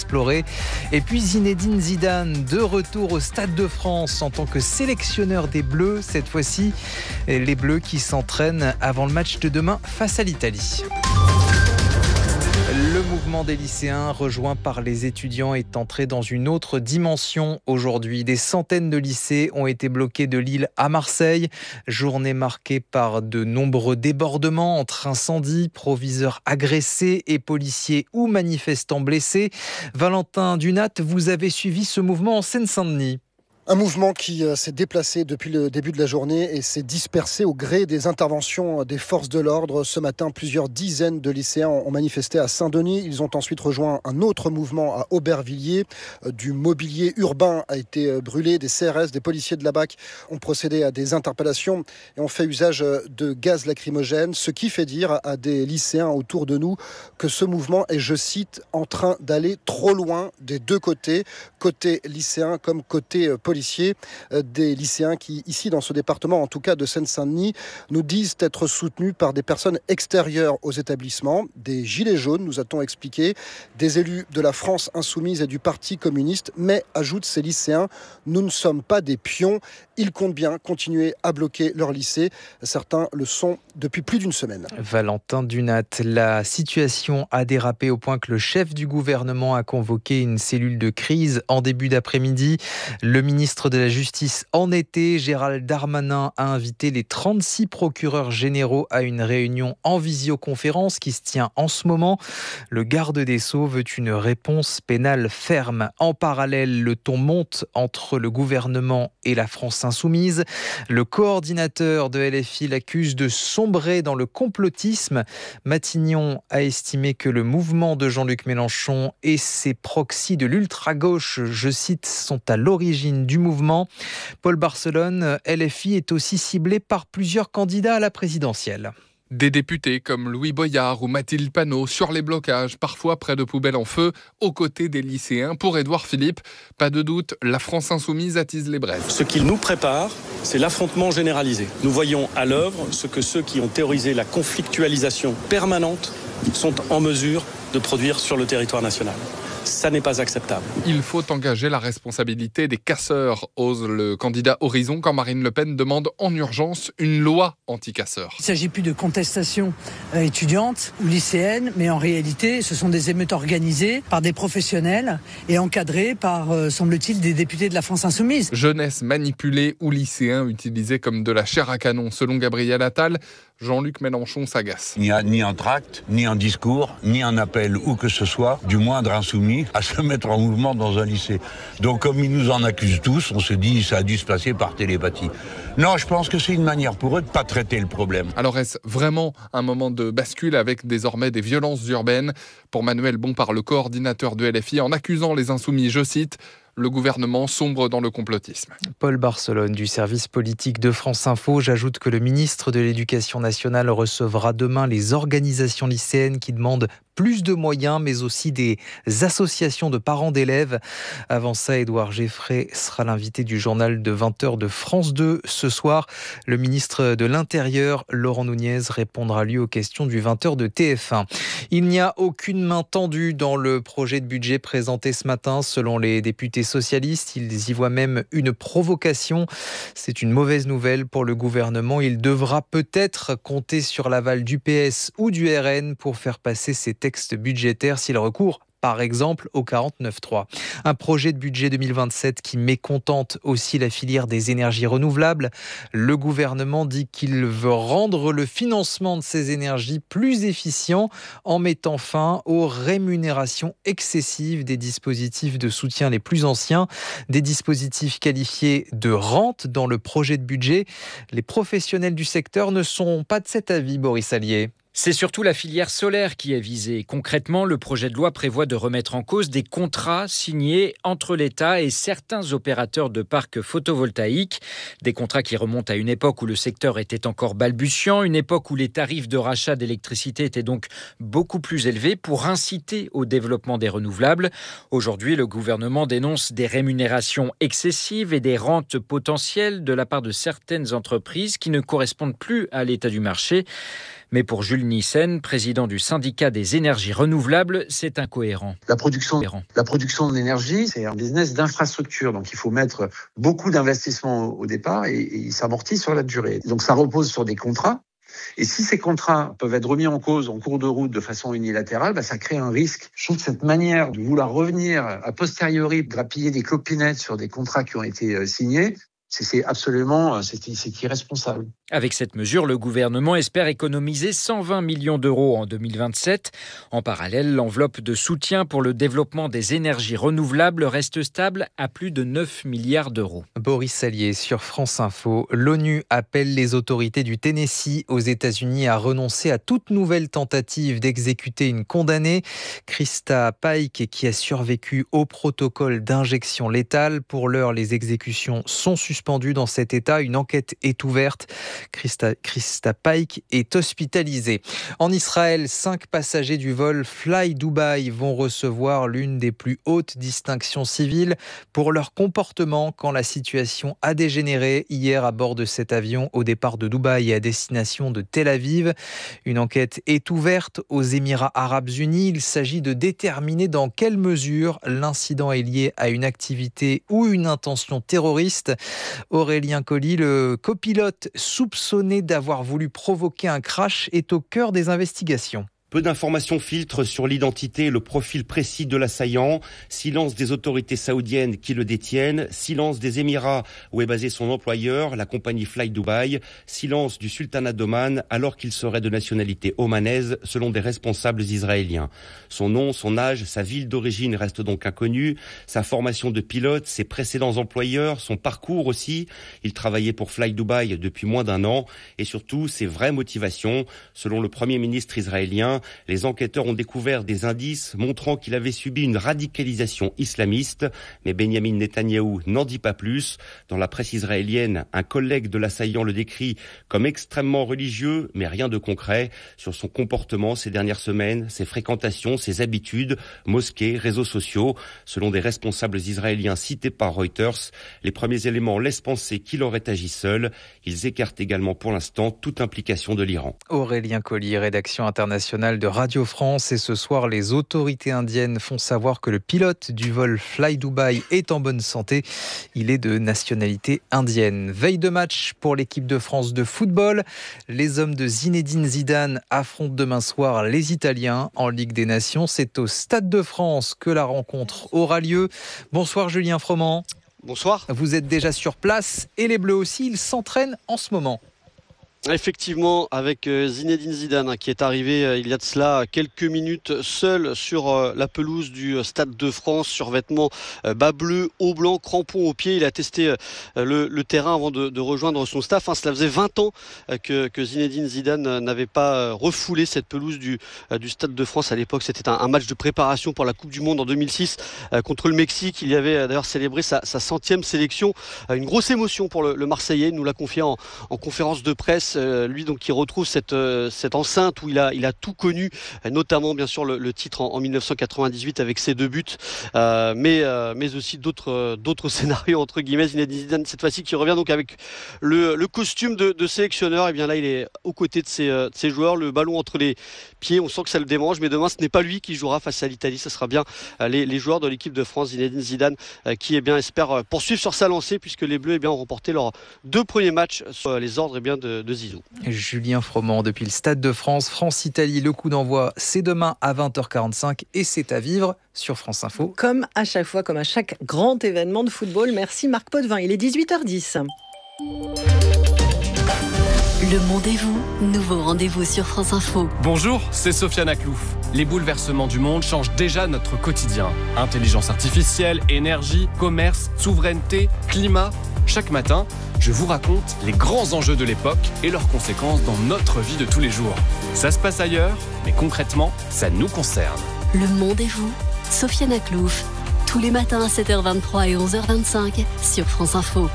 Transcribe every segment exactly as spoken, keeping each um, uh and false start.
explorer. Et puis Zinedine Zidane, de retour au Stade de France en tant que sélectionneur des Bleus. Cette fois-ci, les Bleus qui s'entraînent avant le match de demain face à l'Italie. Le mouvement des lycéens, rejoint par les étudiants, est entré dans une autre dimension aujourd'hui. Des centaines de lycées ont été bloqués de Lille à Marseille. Journée marquée par de nombreux débordements entre incendies, proviseurs agressés et policiers ou manifestants blessés. Valentin Dunat, vous avez suivi ce mouvement en Seine-Saint-Denis. Un mouvement qui s'est déplacé depuis le début de la journée et s'est dispersé au gré des interventions des forces de l'ordre. Ce matin, plusieurs dizaines de lycéens ont manifesté à Saint-Denis. Ils ont ensuite rejoint un autre mouvement à Aubervilliers. Du mobilier urbain a été brûlé, des C R S, des policiers de la B A C ont procédé à des interpellations et ont fait usage de gaz lacrymogène, ce qui fait dire à des lycéens autour de nous que ce mouvement est, je cite, en train d'aller trop loin des deux côtés, côté lycéen comme côté policier. Des lycéens qui, ici dans ce département, en tout cas de Seine-Saint-Denis, nous disent être soutenus par des personnes extérieures aux établissements, des gilets jaunes, nous a-t-on expliqué, des élus de la France insoumise et du Parti communiste, mais, ajoutent ces lycéens, nous ne sommes pas des pions, ils comptent bien continuer à bloquer leur lycée. Certains le sont depuis plus d'une semaine. Valentin Dunat, la situation a dérapé au point que le chef du gouvernement a convoqué une cellule de crise en début d'après-midi. Le ministre Le ministre de la Justice en été, Gérald Darmanin, a invité les trente-six procureurs généraux à une réunion en visioconférence qui se tient en ce moment. Le garde des Sceaux veut une réponse pénale ferme. En parallèle, le ton monte entre le gouvernement et la France insoumise. Le coordinateur de L F I l'accuse de sombrer dans le complotisme. Matignon a estimé que le mouvement de Jean-Luc Mélenchon et ses proxys de l'ultra-gauche, je cite, sont à l'origine du mouvement. Paul Barcelone, L F I est aussi ciblé par plusieurs candidats à la présidentielle. Des députés comme Louis Boyard ou Mathilde Panot sur les blocages, parfois près de poubelles en feu, aux côtés des lycéens. Pour Édouard Philippe, pas de doute, la France insoumise attise les braises. Ce qu'il nous prépare, c'est l'affrontement généralisé. Nous voyons à l'œuvre ce que ceux qui ont théorisé la conflictualisation permanente sont en mesure de produire sur le territoire national. Ça n'est pas acceptable. Il faut engager la responsabilité des casseurs, ose le candidat Horizon, quand Marine Le Pen demande en urgence une loi anti-casseurs. Il ne s'agit plus de contestation étudiante ou lycéenne, mais en réalité, ce sont des émeutes organisées par des professionnels et encadrées par, euh, semble-t-il, des députés de la France insoumise. Jeunesse manipulée ou lycéens utilisés comme de la chair à canon, selon Gabriel Attal. Jean-Luc Mélenchon s'agace. Il n'y a ni un tract, ni un discours, ni un appel où que ce soit, du moindre insoumis, à se mettre en mouvement dans un lycée. Donc comme ils nous en accusent tous, on se dit ça a dû se passer par télépathie. Non, je pense que c'est une manière pour eux de ne pas traiter le problème. Alors est-ce vraiment un moment de bascule avec désormais des violences urbaines? Pour Manuel Bompard, le coordinateur de L F I, en accusant les insoumis, je cite, le gouvernement sombre dans le complotisme. Paul Barcelone du service politique de France Info. J'ajoute que le ministre de l'Éducation nationale recevra demain les organisations lycéennes qui demandent plus de moyens, mais aussi des associations de parents d'élèves. Avant ça, Édouard Geffray sera l'invité du journal de vingt heures de France deux ce soir. Le ministre de l'Intérieur, Laurent Nunez, répondra lui aux questions du vingt heures de T F un. Il n'y a aucune main tendue dans le projet de budget présenté ce matin. Selon les députés socialistes, ils y voient même une provocation. C'est une mauvaise nouvelle pour le gouvernement. Il devra peut-être compter sur l'aval du P S ou du R N pour faire passer ses textes budgétaires s'il recourt par exemple au quarante-neuf trois. Un projet de budget deux mille vingt-sept qui mécontente aussi la filière des énergies renouvelables. Le gouvernement dit qu'il veut rendre le financement de ces énergies plus efficient en mettant fin aux rémunérations excessives des dispositifs de soutien les plus anciens, des dispositifs qualifiés de rente dans le projet de budget. Les professionnels du secteur ne sont pas de cet avis, Boris Allier. C'est surtout la filière solaire qui est visée. Concrètement, le projet de loi prévoit de remettre en cause des contrats signés entre l'État et certains opérateurs de parcs photovoltaïques. Des contrats qui remontent à une époque où le secteur était encore balbutiant, une époque où les tarifs de rachat d'électricité étaient donc beaucoup plus élevés pour inciter au développement des renouvelables. Aujourd'hui, le gouvernement dénonce des rémunérations excessives et des rentes potentielles de la part de certaines entreprises qui ne correspondent plus à l'état du marché. Mais pour Jules Nyssen, président du syndicat des énergies renouvelables, c'est incohérent. La production, la production d'énergie, c'est un business d'infrastructure. Donc il faut mettre beaucoup d'investissements au départ et, et il s'amortit sur la durée. Donc ça repose sur des contrats. Et si ces contrats peuvent être remis en cause en cours de route de façon unilatérale, bah ça crée un risque. Je trouve que cette manière de vouloir revenir a posteriori, grappiller des clopinettes sur des contrats qui ont été signés, c'est absolument c'est, c'est irresponsable. Avec cette mesure, le gouvernement espère économiser cent vingt millions d'euros en deux mille vingt-sept. En parallèle, l'enveloppe de soutien pour le développement des énergies renouvelables reste stable à plus de neuf milliards d'euros. Boris Sallier sur France Info. L'ONU appelle les autorités du Tennessee aux États-Unis à renoncer à toute nouvelle tentative d'exécuter une condamnée. Krista Pike, qui a survécu au protocole d'injection létale. Pour l'heure, les exécutions sont suspendues dans cet État. Une enquête est ouverte. Krista, Krista Pike est hospitalisée. En Israël, cinq passagers du vol Fly Dubai vont recevoir l'une des plus hautes distinctions civiles pour leur comportement quand la situation a dégénéré hier à bord de cet avion au départ de Dubaï et à destination de Tel Aviv. Une enquête est ouverte aux Émirats Arabes Unis. Il s'agit de déterminer dans quelle mesure l'incident est lié à une activité ou une intention terroriste. Aurélien Colli, le copilote soupçonné d'avoir voulu provoquer un crash, est au cœur des investigations. Peu d'informations filtrent sur l'identité et le profil précis de l'assaillant. Silence des autorités saoudiennes qui le détiennent. Silence des Émirats où est basé son employeur, la compagnie Fly Dubai. Silence du sultanat d'Oman alors qu'il serait de nationalité omanaise selon des responsables israéliens. Son nom, son âge, sa ville d'origine restent donc inconnus. Sa formation de pilote, ses précédents employeurs, son parcours aussi. Il travaillait pour Fly Dubai depuis moins d'un an. Et surtout, ses vraies motivations. Selon le Premier ministre israélien, les enquêteurs ont découvert des indices montrant qu'il avait subi une radicalisation islamiste. Mais Benjamin Netanyahou n'en dit pas plus. Dans la presse israélienne, un collègue de l'assaillant le décrit comme extrêmement religieux, mais rien de concret sur son comportement ces dernières semaines, ses fréquentations, ses habitudes, mosquées, réseaux sociaux. Selon des responsables israéliens cités par Reuters, les premiers éléments laissent penser qu'il aurait agi seul. Ils écartent également pour l'instant toute implication de l'Iran. Aurélien Colli, rédaction internationale de Radio France. Et ce soir, les autorités indiennes font savoir que le pilote du vol Fly Dubai est en bonne santé. Il est de nationalité indienne. Veille de match pour l'équipe de France de football. Les hommes de Zinedine Zidane affrontent demain soir les Italiens en Ligue des Nations. C'est au Stade de France que la rencontre aura lieu. Bonsoir Julien Froment. Bonsoir. Vous êtes déjà sur place et les Bleus aussi, ils s'entraînent en ce moment. Effectivement, avec Zinedine Zidane qui est arrivé il y a de cela quelques minutes seul sur la pelouse du Stade de France, sur vêtements bas bleus, haut blanc, crampons aux pieds. Il a testé le, le terrain avant de, de rejoindre son staff. Hein, cela faisait vingt ans que, que Zinedine Zidane n'avait pas refoulé cette pelouse du, du Stade de France. À l'époque, c'était un, un match de préparation pour la Coupe du Monde en deux mille six contre le Mexique. Il y avait d'ailleurs célébré sa, sa centième sélection. Une grosse émotion pour le, le Marseillais. Il nous l'a confié en, en conférence de presse. Lui donc qui retrouve cette, cette enceinte où il a, il a tout connu, notamment bien sûr le, le titre en, en mille neuf cent quatre-vingt-dix-huit avec ses deux buts, euh, mais, euh, mais aussi d'autres, d'autres scénarios entre guillemets. Zinedine Zidane cette fois-ci qui revient donc avec le, le costume de, de sélectionneur. Et bien là il est aux côtés de ses, de ses joueurs, le ballon entre les pieds, on sent que ça le démange, mais demain ce n'est pas lui qui jouera face à l'Italie, ce sera bien les, les joueurs de l'équipe de France. Zinedine Zidane qui eh bien, espère poursuivre sur sa lancée puisque les Bleus eh bien, ont remporté leurs deux premiers matchs sur les ordres eh bien, de, de Zizou. Julien Froment depuis le Stade de France. France-Italie, le coup d'envoi, c'est demain à vingt heures quarante-cinq et c'est à vivre sur France Info. Comme à chaque fois, comme à chaque grand événement de football. Merci Marc Potvin, il est dix-huit heures dix. Le Monde et vous, nouveau rendez-vous sur France Info. Bonjour, c'est Sofiane Aklouf. Les bouleversements du monde changent déjà notre quotidien. Intelligence artificielle, énergie, commerce, souveraineté, climat. Chaque matin, je vous raconte les grands enjeux de l'époque et leurs conséquences dans notre vie de tous les jours. Ça se passe ailleurs, mais concrètement, ça nous concerne. Le Monde et vous, Sofiane Aklouf. Tous les matins à sept heures vingt-trois et onze heures vingt-cinq sur France Info.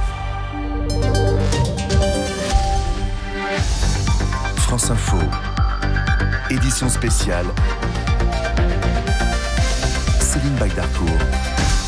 France Info, édition spéciale, Céline Bagdarcourt.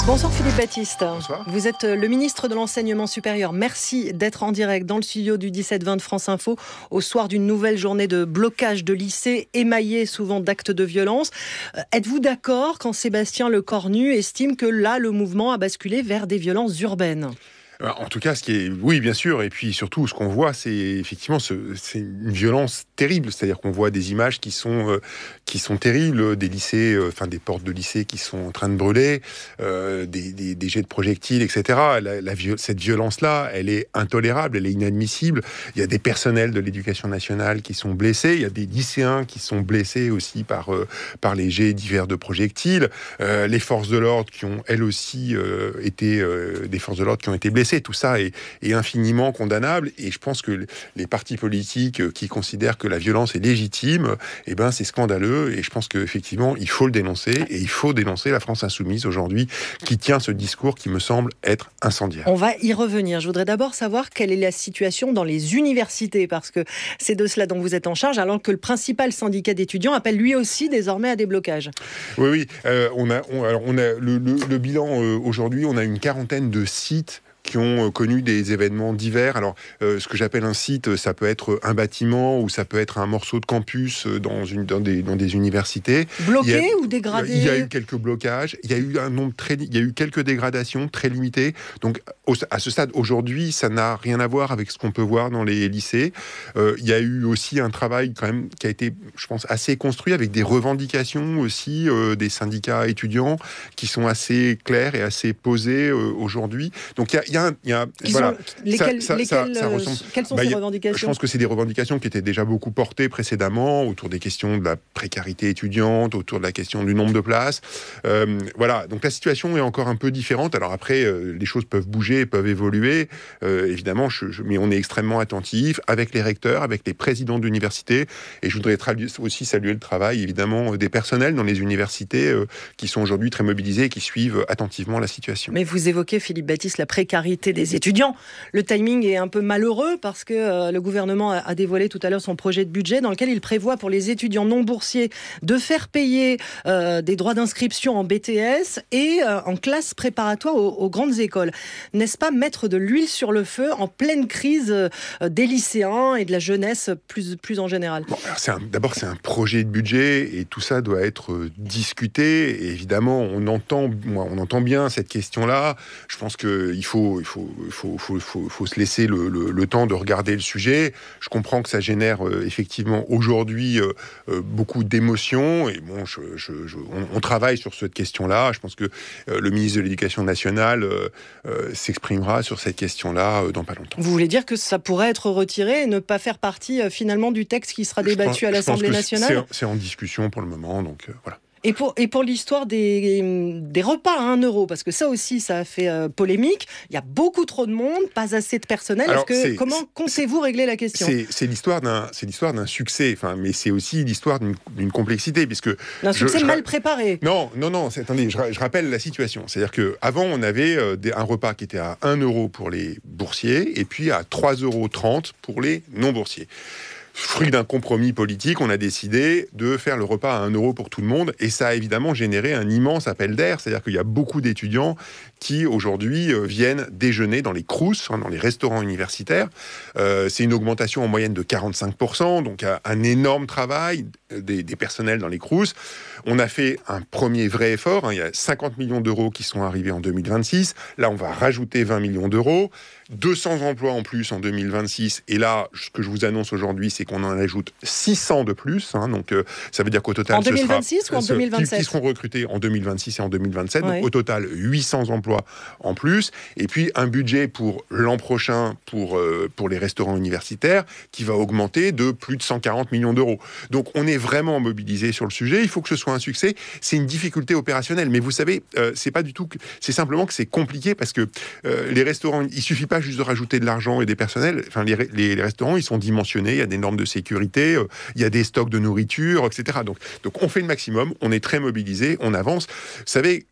Bonsoir Philippe Baptiste. Bonsoir. Vous êtes le ministre de l'Enseignement supérieur. Merci d'être en direct dans le studio du dix-sept vingt de France Info au soir d'une nouvelle journée de blocage de lycées émaillée souvent d'actes de violence. Euh, êtes-vous d'accord quand Sébastien Lecornu estime que là, le mouvement a basculé vers des violences urbaines ? En tout cas, ce qui est, oui, bien sûr, et puis surtout, ce qu'on voit, c'est effectivement, ce, c'est une violence terrible. C'est-à-dire qu'on voit des images qui sont euh, qui sont terribles, des lycées, euh, enfin des portes de lycées qui sont en train de brûler, euh, des, des, des jets de projectiles, et cetera. La, la, cette violence-là, elle est intolérable, elle est inadmissible. Il y a des personnels de l'éducation nationale qui sont blessés, il y a des lycéens qui sont blessés aussi par euh, par les jets divers de projectiles. Euh, les forces de l'ordre qui ont elles aussi euh, été euh, des forces de l'ordre qui ont été blessées. Tout ça est, est infiniment condamnable, et je pense que les partis politiques qui considèrent que la violence est légitime, eh ben c'est scandaleux, et je pense qu'effectivement il faut le dénoncer, et il faut dénoncer la France insoumise aujourd'hui qui tient ce discours qui me semble être incendiaire. On va y revenir. Je voudrais d'abord savoir quelle est la situation dans les universités, parce que c'est de cela dont vous êtes en charge, alors que le principal syndicat d'étudiants appelle lui aussi désormais à des blocages. Oui, oui. Euh, on a, on, alors on a le, le, le bilan euh, aujourd'hui, on a une quarantaine de sites qui ont connu des événements divers. Alors, euh, ce que j'appelle un site, ça peut être un bâtiment ou ça peut être un morceau de campus dans, une, dans, des, dans des universités. Bloqué ou dégradé ? Il y a eu quelques blocages, il y a eu un nombre très, il y a eu quelques dégradations très limitées. Donc, au, à ce stade, aujourd'hui, ça n'a rien à voir avec ce qu'on peut voir dans les lycées. Euh, il y a eu aussi un travail quand même qui a été, je pense, assez construit avec des revendications aussi euh, des syndicats étudiants qui sont assez claires et assez posées euh, aujourd'hui. Donc, il y a Il y a, il y a, voilà, sont, lesquelles, ça, ça, lesquelles, ça, ça ressemble, quelles sont bah, ces revendications ? Je pense que c'est des revendications qui étaient déjà beaucoup portées précédemment autour des questions de la précarité étudiante, autour de la question du nombre de places. Euh, voilà, donc la situation est encore un peu différente. Alors après, euh, les choses peuvent bouger, peuvent évoluer, euh, évidemment, je, je, mais on est extrêmement attentif avec les recteurs, avec les présidents d'université. Et je voudrais tra- aussi saluer le travail, évidemment, des personnels dans les universités euh, qui sont aujourd'hui très mobilisés et qui suivent attentivement la situation. Mais vous évoquez, Philippe Baptiste, la précarité des étudiants. Le timing est un peu malheureux parce que euh, le gouvernement a, a dévoilé tout à l'heure son projet de budget dans lequel il prévoit pour les étudiants non boursiers de faire payer euh, des droits d'inscription en B T S et euh, en classe préparatoire aux, aux grandes écoles. N'est-ce pas mettre de l'huile sur le feu en pleine crise euh, des lycéens et de la jeunesse plus, plus en général ? Bon, alors c'est un, d'abord, c'est un projet de budget et tout ça doit être euh, discuté. Et évidemment, on entend, moi, on entend bien cette question-là. Je pense qu'il faut Il faut, il faut, faut, faut, faut se laisser le, le, le temps de regarder le sujet. Je comprends que ça génère euh, effectivement aujourd'hui euh, euh, beaucoup d'émotions. Et bon, je, je, je, on, on travaille sur cette question-là. Je pense que euh, le ministre de l'Éducation nationale euh, euh, s'exprimera sur cette question-là euh, dans pas longtemps. Vous voulez dire que ça pourrait être retiré et ne pas faire partie euh, finalement du texte qui sera débattu pense, à l'Assemblée nationale ? c'est, c'est en discussion pour le moment, donc euh, voilà. Et pour, et pour l'histoire des, des repas à un euro, parce que ça aussi, ça a fait euh, polémique. Il y a beaucoup trop de monde, pas assez de personnel. Alors, Est-ce que, comment comptez-vous régler la question ? c'est, c'est, l'histoire d'un, c'est l'histoire d'un succès, enfin, mais c'est aussi l'histoire d'une, d'une complexité. Puisque d'un succès je, mal je, préparé. Non, non, non, c'est, attendez, je, je rappelle la situation. C'est-à-dire qu'avant, on avait euh, des, un repas qui était à un euro pour les boursiers et puis à trois euros trente pour les non-boursiers. Fruit d'un compromis politique, on a décidé de faire le repas à un euro pour tout le monde, et ça a évidemment généré un immense appel d'air. C'est-à-dire qu'il y a beaucoup d'étudiants qui aujourd'hui euh, viennent déjeuner dans les crous, hein, dans les restaurants universitaires. Euh, c'est une augmentation en moyenne de quarante-cinq pour cent, donc un, un énorme travail des, des personnels dans les crous. On a fait un premier vrai effort, hein, il y a cinquante millions d'euros qui sont arrivés en deux mille vingt-six. Là, on va rajouter vingt millions d'euros. deux cents emplois en plus en deux mille vingt-six. Et là, ce que je vous annonce aujourd'hui, c'est qu'on en ajoute six cents de plus. Hein, donc, euh, ça veut dire qu'au total, en deux mille vingt-six ce sera, ou en deux mille vingt-sept qui, qui seront recrutés en deux mille vingt-six et en deux mille vingt-sept. Ouais. Donc, au total, huit cents emplois en plus. Et puis, un budget pour l'an prochain pour, euh, pour les restaurants universitaires qui va augmenter de plus de cent quarante millions d'euros. Donc, on est vraiment mobilisé sur le sujet. Il faut que ce soit un succès. C'est une difficulté opérationnelle. Mais vous savez, euh, c'est pas du tout... Que, c'est simplement que c'est compliqué parce que euh, les restaurants, il suffit pas juste de rajouter de l'argent et des personnels. Enfin, les, les, les restaurants, ils sont dimensionnés. Il y a des normes de sécurité. Euh, il y a des stocks de nourriture, et cetera. Donc, donc, on fait le maximum. On est très mobilisé. On avance. Vous savez,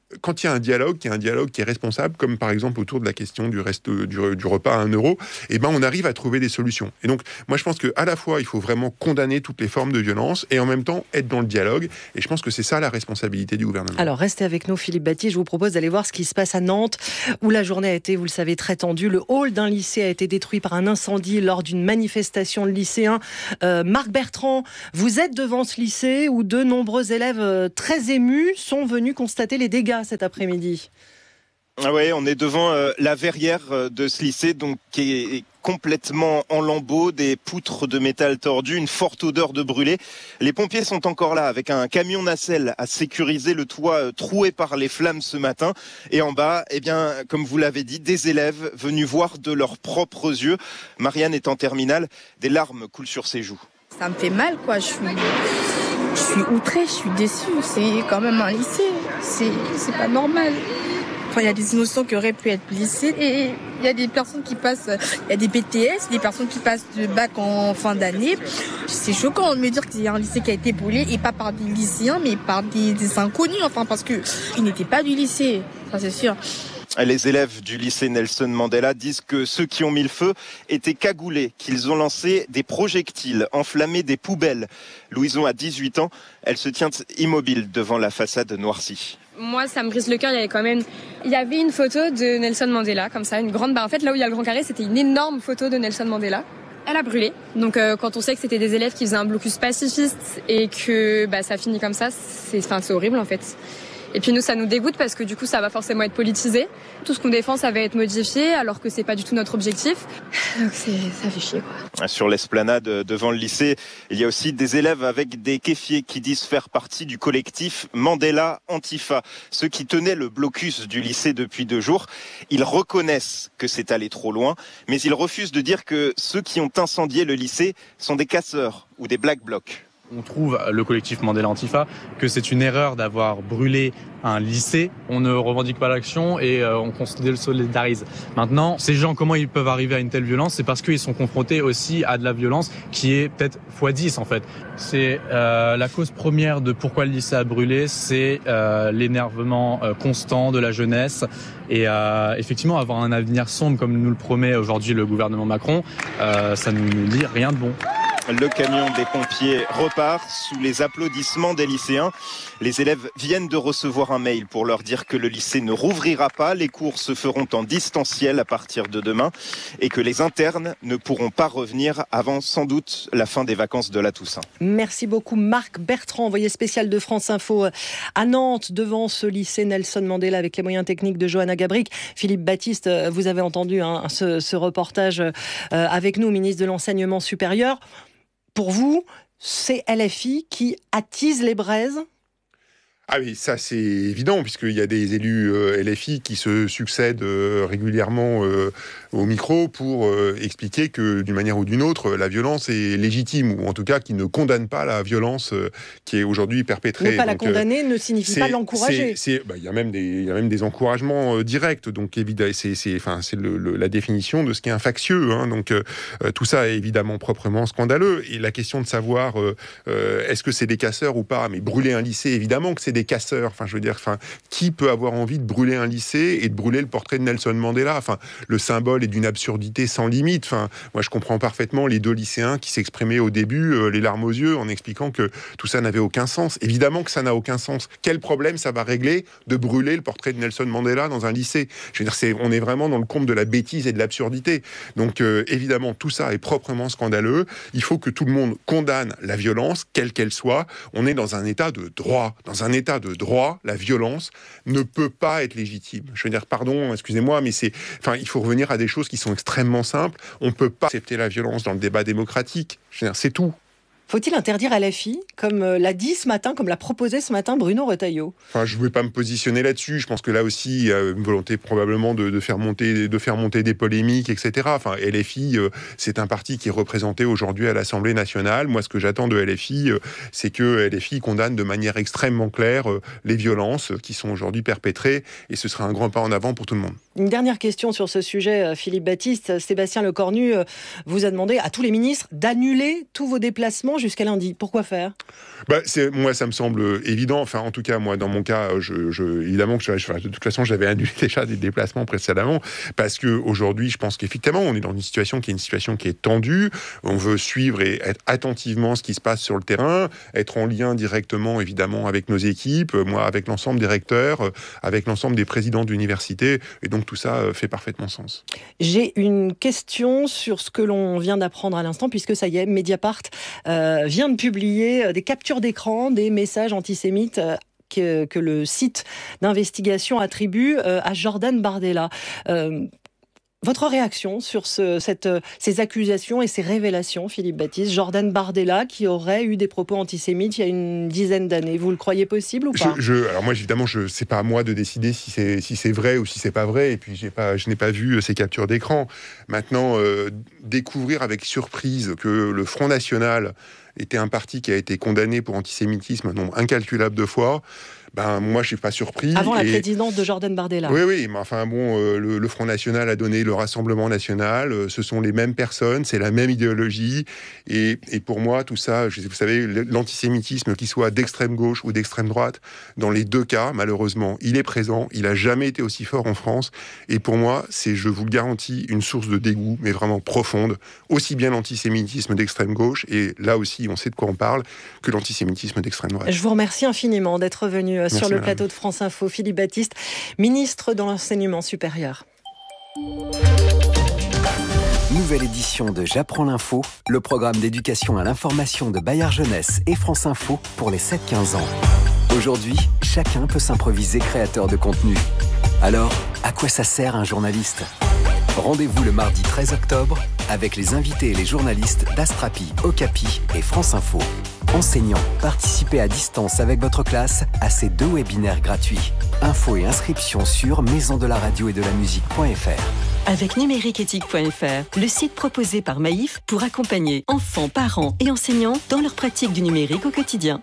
quand il y a un dialogue, qu'il y a un dialogue qui est responsable, comme par exemple autour de la question du reste du, du repas à un euro, eh ben on arrive à trouver des solutions. Et donc, moi je pense qu'à la fois, il faut vraiment condamner toutes les formes de violence et en même temps être dans le dialogue. Et je pense que c'est ça la responsabilité du gouvernement. Alors, restez avec nous, Philippe Baptiste. Je vous propose d'aller voir ce qui se passe à Nantes, où la journée a été, vous le savez, très tendue. Le hall d'un lycée a été détruit par un incendie lors d'une manifestation de lycéens. Euh, Marc Bertrand, vous êtes devant ce lycée où de nombreux élèves euh, très émus sont venus constater les dégâts cet après-midi. Ah ouais, on est devant euh, la verrière euh, de ce lycée, donc qui est complètement en lambeaux, des poutres de métal tordues, une forte odeur de brûlé. Les pompiers sont encore là avec un camion nacelle à sécuriser le toit euh, troué par les flammes ce matin. Et en bas, eh bien, comme vous l'avez dit, des élèves venus voir de leurs propres yeux. Marianne est en terminale, des larmes coulent sur ses joues. Ça me fait mal, quoi. Je suis, je suis outrée, je suis déçue. C'est quand même un lycée. C'est, c'est pas normal. Enfin, il y a des innocents qui auraient pu être blessés. Et il y a des personnes qui passent, il y a des B T S, des personnes qui passent de bac en fin d'année. C'est choquant de me dire qu'il y a un lycée qui a été brûlé, et pas par des lycéens, mais par des, des inconnus. Enfin, parce que ils n'étaient pas du lycée. Ça, c'est sûr. Les élèves du lycée Nelson Mandela disent que ceux qui ont mis le feu étaient cagoulés, qu'ils ont lancé des projectiles, enflammé des poubelles. Louison a dix-huit ans, elle se tient immobile devant la façade noircie. Moi, ça me brise le cœur. Il y avait quand même, il y avait une photo de Nelson Mandela, comme ça, une grande barre. En fait, là où il y a le grand carré, c'était une énorme photo de Nelson Mandela. Elle a brûlé. Donc, euh, quand on sait que c'était des élèves qui faisaient un blocus pacifiste et que bah, ça finit comme ça, c'est, enfin, c'est horrible en fait. Et puis nous, ça nous dégoûte parce que du coup, ça va forcément être politisé. Tout ce qu'on défend, ça va être modifié, alors que c'est pas du tout notre objectif. Donc c'est, ça fait chier, quoi. Sur l'esplanade devant le lycée, il y a aussi des élèves avec des kéfiers qui disent faire partie du collectif Mandela Antifa. Ceux qui tenaient le blocus du lycée depuis deux jours, ils reconnaissent que c'est allé trop loin, mais ils refusent de dire que ceux qui ont incendié le lycée sont des casseurs ou des black blocs. On trouve, le collectif Mandela Antifa, que c'est une erreur d'avoir brûlé un lycée. On ne revendique pas l'action et euh, on le solidarise. Maintenant, ces gens, comment ils peuvent arriver à une telle violence? C'est parce qu'ils sont confrontés aussi à de la violence qui est peut-être fois dix en fait. C'est euh, la cause première de pourquoi le lycée a brûlé, c'est euh, l'énervement euh, constant de la jeunesse. Et euh, effectivement, avoir un avenir sombre comme nous le promet aujourd'hui le gouvernement Macron, euh, ça ne nous dit rien de bon. Le camion des pompiers repart sous les applaudissements des lycéens. Les élèves viennent de recevoir un mail pour leur dire que le lycée ne rouvrira pas. Les cours se feront en distanciel à partir de demain et que les internes ne pourront pas revenir avant sans doute la fin des vacances de la Toussaint. Merci beaucoup Marc Bertrand, envoyé spécial de France Info à Nantes devant ce lycée Nelson Mandela avec les moyens techniques de Johanna Gabric. Philippe Baptiste, vous avez entendu hein, ce, ce reportage euh, avec nous, ministre de l'Enseignement supérieur. Pour vous, c'est L F I qui attise les braises ? Ah oui, ça c'est évident, puisqu'il y a des élus euh, L F I qui se succèdent euh, régulièrement euh, au micro pour euh, expliquer que d'une manière ou d'une autre, la violence est légitime, ou en tout cas qu'ils ne condamnent pas la violence euh, qui est aujourd'hui perpétrée. Ne pas donc, la condamner euh, ne signifie pas l'encourager. Il bah, y a même des, il y a même des encouragements euh, directs, donc évidemment, c'est, c'est, enfin, c'est le, le, la définition de ce qu'est un factieux. Hein, donc euh, tout ça est évidemment proprement scandaleux. Et la question de savoir euh, euh, est-ce que c'est des casseurs ou pas, mais brûler un lycée, évidemment que c'est des casseurs. Enfin, je veux dire, enfin, qui peut avoir envie de brûler un lycée et de brûler le portrait de Nelson Mandela? Enfin, le symbole est d'une absurdité sans limite. Enfin, moi, je comprends parfaitement les deux lycéens qui s'exprimaient au début, euh, les larmes aux yeux, en expliquant que tout ça n'avait aucun sens. Évidemment que ça n'a aucun sens. Quel problème ça va régler de brûler le portrait de Nelson Mandela dans un lycée? Je veux dire, c'est, on est vraiment dans le comble de la bêtise et de l'absurdité. Donc, euh, évidemment, tout ça est proprement scandaleux. Il faut que tout le monde condamne la violence, quelle qu'elle soit. On est dans un état de droit, dans un état de droit. La violence ne peut pas être légitime. Je veux dire, pardon, excusez-moi, mais c'est, enfin, il faut revenir à des choses qui sont extrêmement simples. On ne peut pas accepter la violence dans le débat démocratique. Je veux dire, c'est tout. Faut-il interdire L F I, comme l'a dit ce matin, comme l'a proposé ce matin Bruno Retailleau? Enfin, je ne vais pas me positionner là-dessus. Je pense que là aussi, il y a une volonté probablement de, de, faire, monter, de faire monter des polémiques, et cetera. Enfin, L F I, euh, c'est un parti qui est représenté aujourd'hui à l'Assemblée nationale. Moi, ce que j'attends de L F I, euh, c'est que L F I condamne de manière extrêmement claire euh, les violences qui sont aujourd'hui perpétrées. Et ce sera un grand pas en avant pour tout le monde. Une dernière question sur ce sujet, Philippe Baptiste. Sébastien Lecornu vous a demandé à tous les ministres d'annuler tous vos déplacements jusqu'à lundi. Pourquoi faire ? Bah, c'est, moi, ça me semble évident. Enfin, en tout cas, moi, dans mon cas, je, je, évidemment que je, je, de toute façon, j'avais annulé déjà des déplacements précédemment parce que aujourd'hui, je pense qu'effectivement, on est dans une situation qui est une situation qui est tendue. On veut suivre et être attentivement ce qui se passe sur le terrain, être en lien directement, évidemment, avec nos équipes, moi, avec l'ensemble des recteurs, avec l'ensemble des présidents d'université. Et donc, tout ça fait parfaitement sens. J'ai une question sur ce que l'on vient d'apprendre à l'instant, puisque ça y est, Mediapart euh, vient de publier des captures d'écran, des messages antisémites euh, que, que le site d'investigation attribue euh, à Jordan Bardella. Euh, Votre réaction sur ce, cette, ces accusations et ces révélations, Philippe Baptiste? Jordan Bardella qui aurait eu des propos antisémites il y a une dizaine d'années. Vous le croyez possible ou pas? je, je, Alors moi, évidemment, je, c'est pas à moi de décider si c'est, si c'est vrai ou si c'est pas vrai. Et puis, j'ai pas, je n'ai pas vu ces captures d'écran. Maintenant, euh, découvrir avec surprise que le Front National était un parti qui a été condamné pour antisémitisme un nombre incalculable de fois, ben, moi, je suis pas surpris. Avant la et... présidence de Jordan Bardella. Oui, oui, mais enfin bon, euh, le, le Front National a donné le Rassemblement National, euh, ce sont les mêmes personnes, c'est la même idéologie, et, et pour moi, tout ça, je, vous savez, l'antisémitisme, qu'il soit d'extrême gauche ou d'extrême droite, dans les deux cas, malheureusement, il est présent, il a jamais été aussi fort en France, et pour moi, c'est, je vous le garantis, une source de dégoût, mais vraiment profonde, aussi bien l'antisémitisme d'extrême gauche, et là aussi, on sait de quoi on parle, que l'antisémitisme d'extrême droite. Je vous remercie infiniment d'être venu Merci, sur le madame. plateau de France Info. Philippe Baptiste, ministre de l'Enseignement supérieur. Nouvelle édition de J'apprends l'info, le programme d'éducation à l'information de Bayard Jeunesse et France Info pour les sept quinze ans. Aujourd'hui, chacun peut s'improviser créateur de contenu. Alors, à quoi ça sert un journaliste ? Rendez-vous le mardi treize octobre avec les invités et les journalistes d'Astrapi, Okapi et France Info. Enseignants, participez à distance avec votre classe à ces deux webinaires gratuits. Infos et inscriptions sur maison de la radio et de la musique point f r. Avec numériqueéthique point f r, le site proposé par Maïf pour accompagner enfants, parents et enseignants dans leur pratique du numérique au quotidien.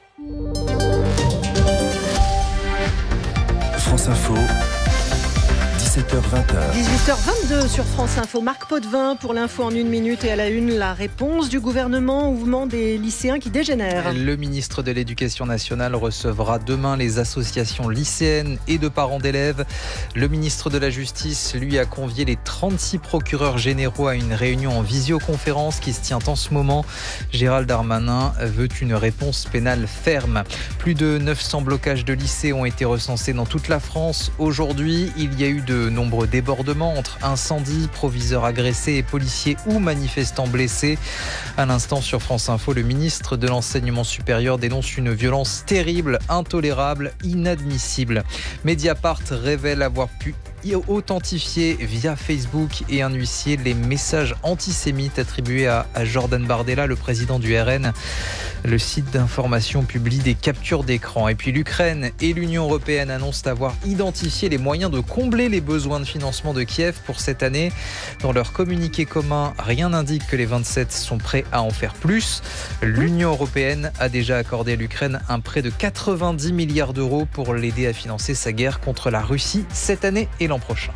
France Info. dix-sept heures vingt. dix-huit heures vingt-deux sur France Info. Marc Potvin pour l'info en une minute et à la une, la réponse du gouvernement au mouvement des lycéens qui dégénèrent. Le ministre de l'Éducation nationale recevra demain les associations lycéennes et de parents d'élèves. Le ministre de la Justice, lui, a convié les trente-six procureurs généraux à une réunion en visioconférence qui se tient en ce moment. Gérald Darmanin veut une réponse pénale ferme. Plus de neuf cents blocages de lycées ont été recensés dans toute la France. Aujourd'hui, il y a eu de De nombreux débordements entre incendies, proviseurs agressés et policiers ou manifestants blessés. À l'instant sur France Info, le ministre de l'Enseignement supérieur dénonce une violence terrible, intolérable, inadmissible. Mediapart révèle avoir pu authentifier via Facebook et un huissier les messages antisémites attribués à, à Jordan Bardella, le président du R N. Le site d'information publie des captures d'écran. Et puis l'Ukraine et l'Union européenne annoncent avoir identifié les moyens de combler les besoins de financement de Kiev pour cette année. Dans leur communiqué commun, rien n'indique que les vingt-sept sont prêts à en faire plus. L'Union européenne a déjà accordé à l'Ukraine un prêt de quatre-vingt-dix milliards d'euros pour l'aider à financer sa guerre contre la Russie cette année et l'an prochain.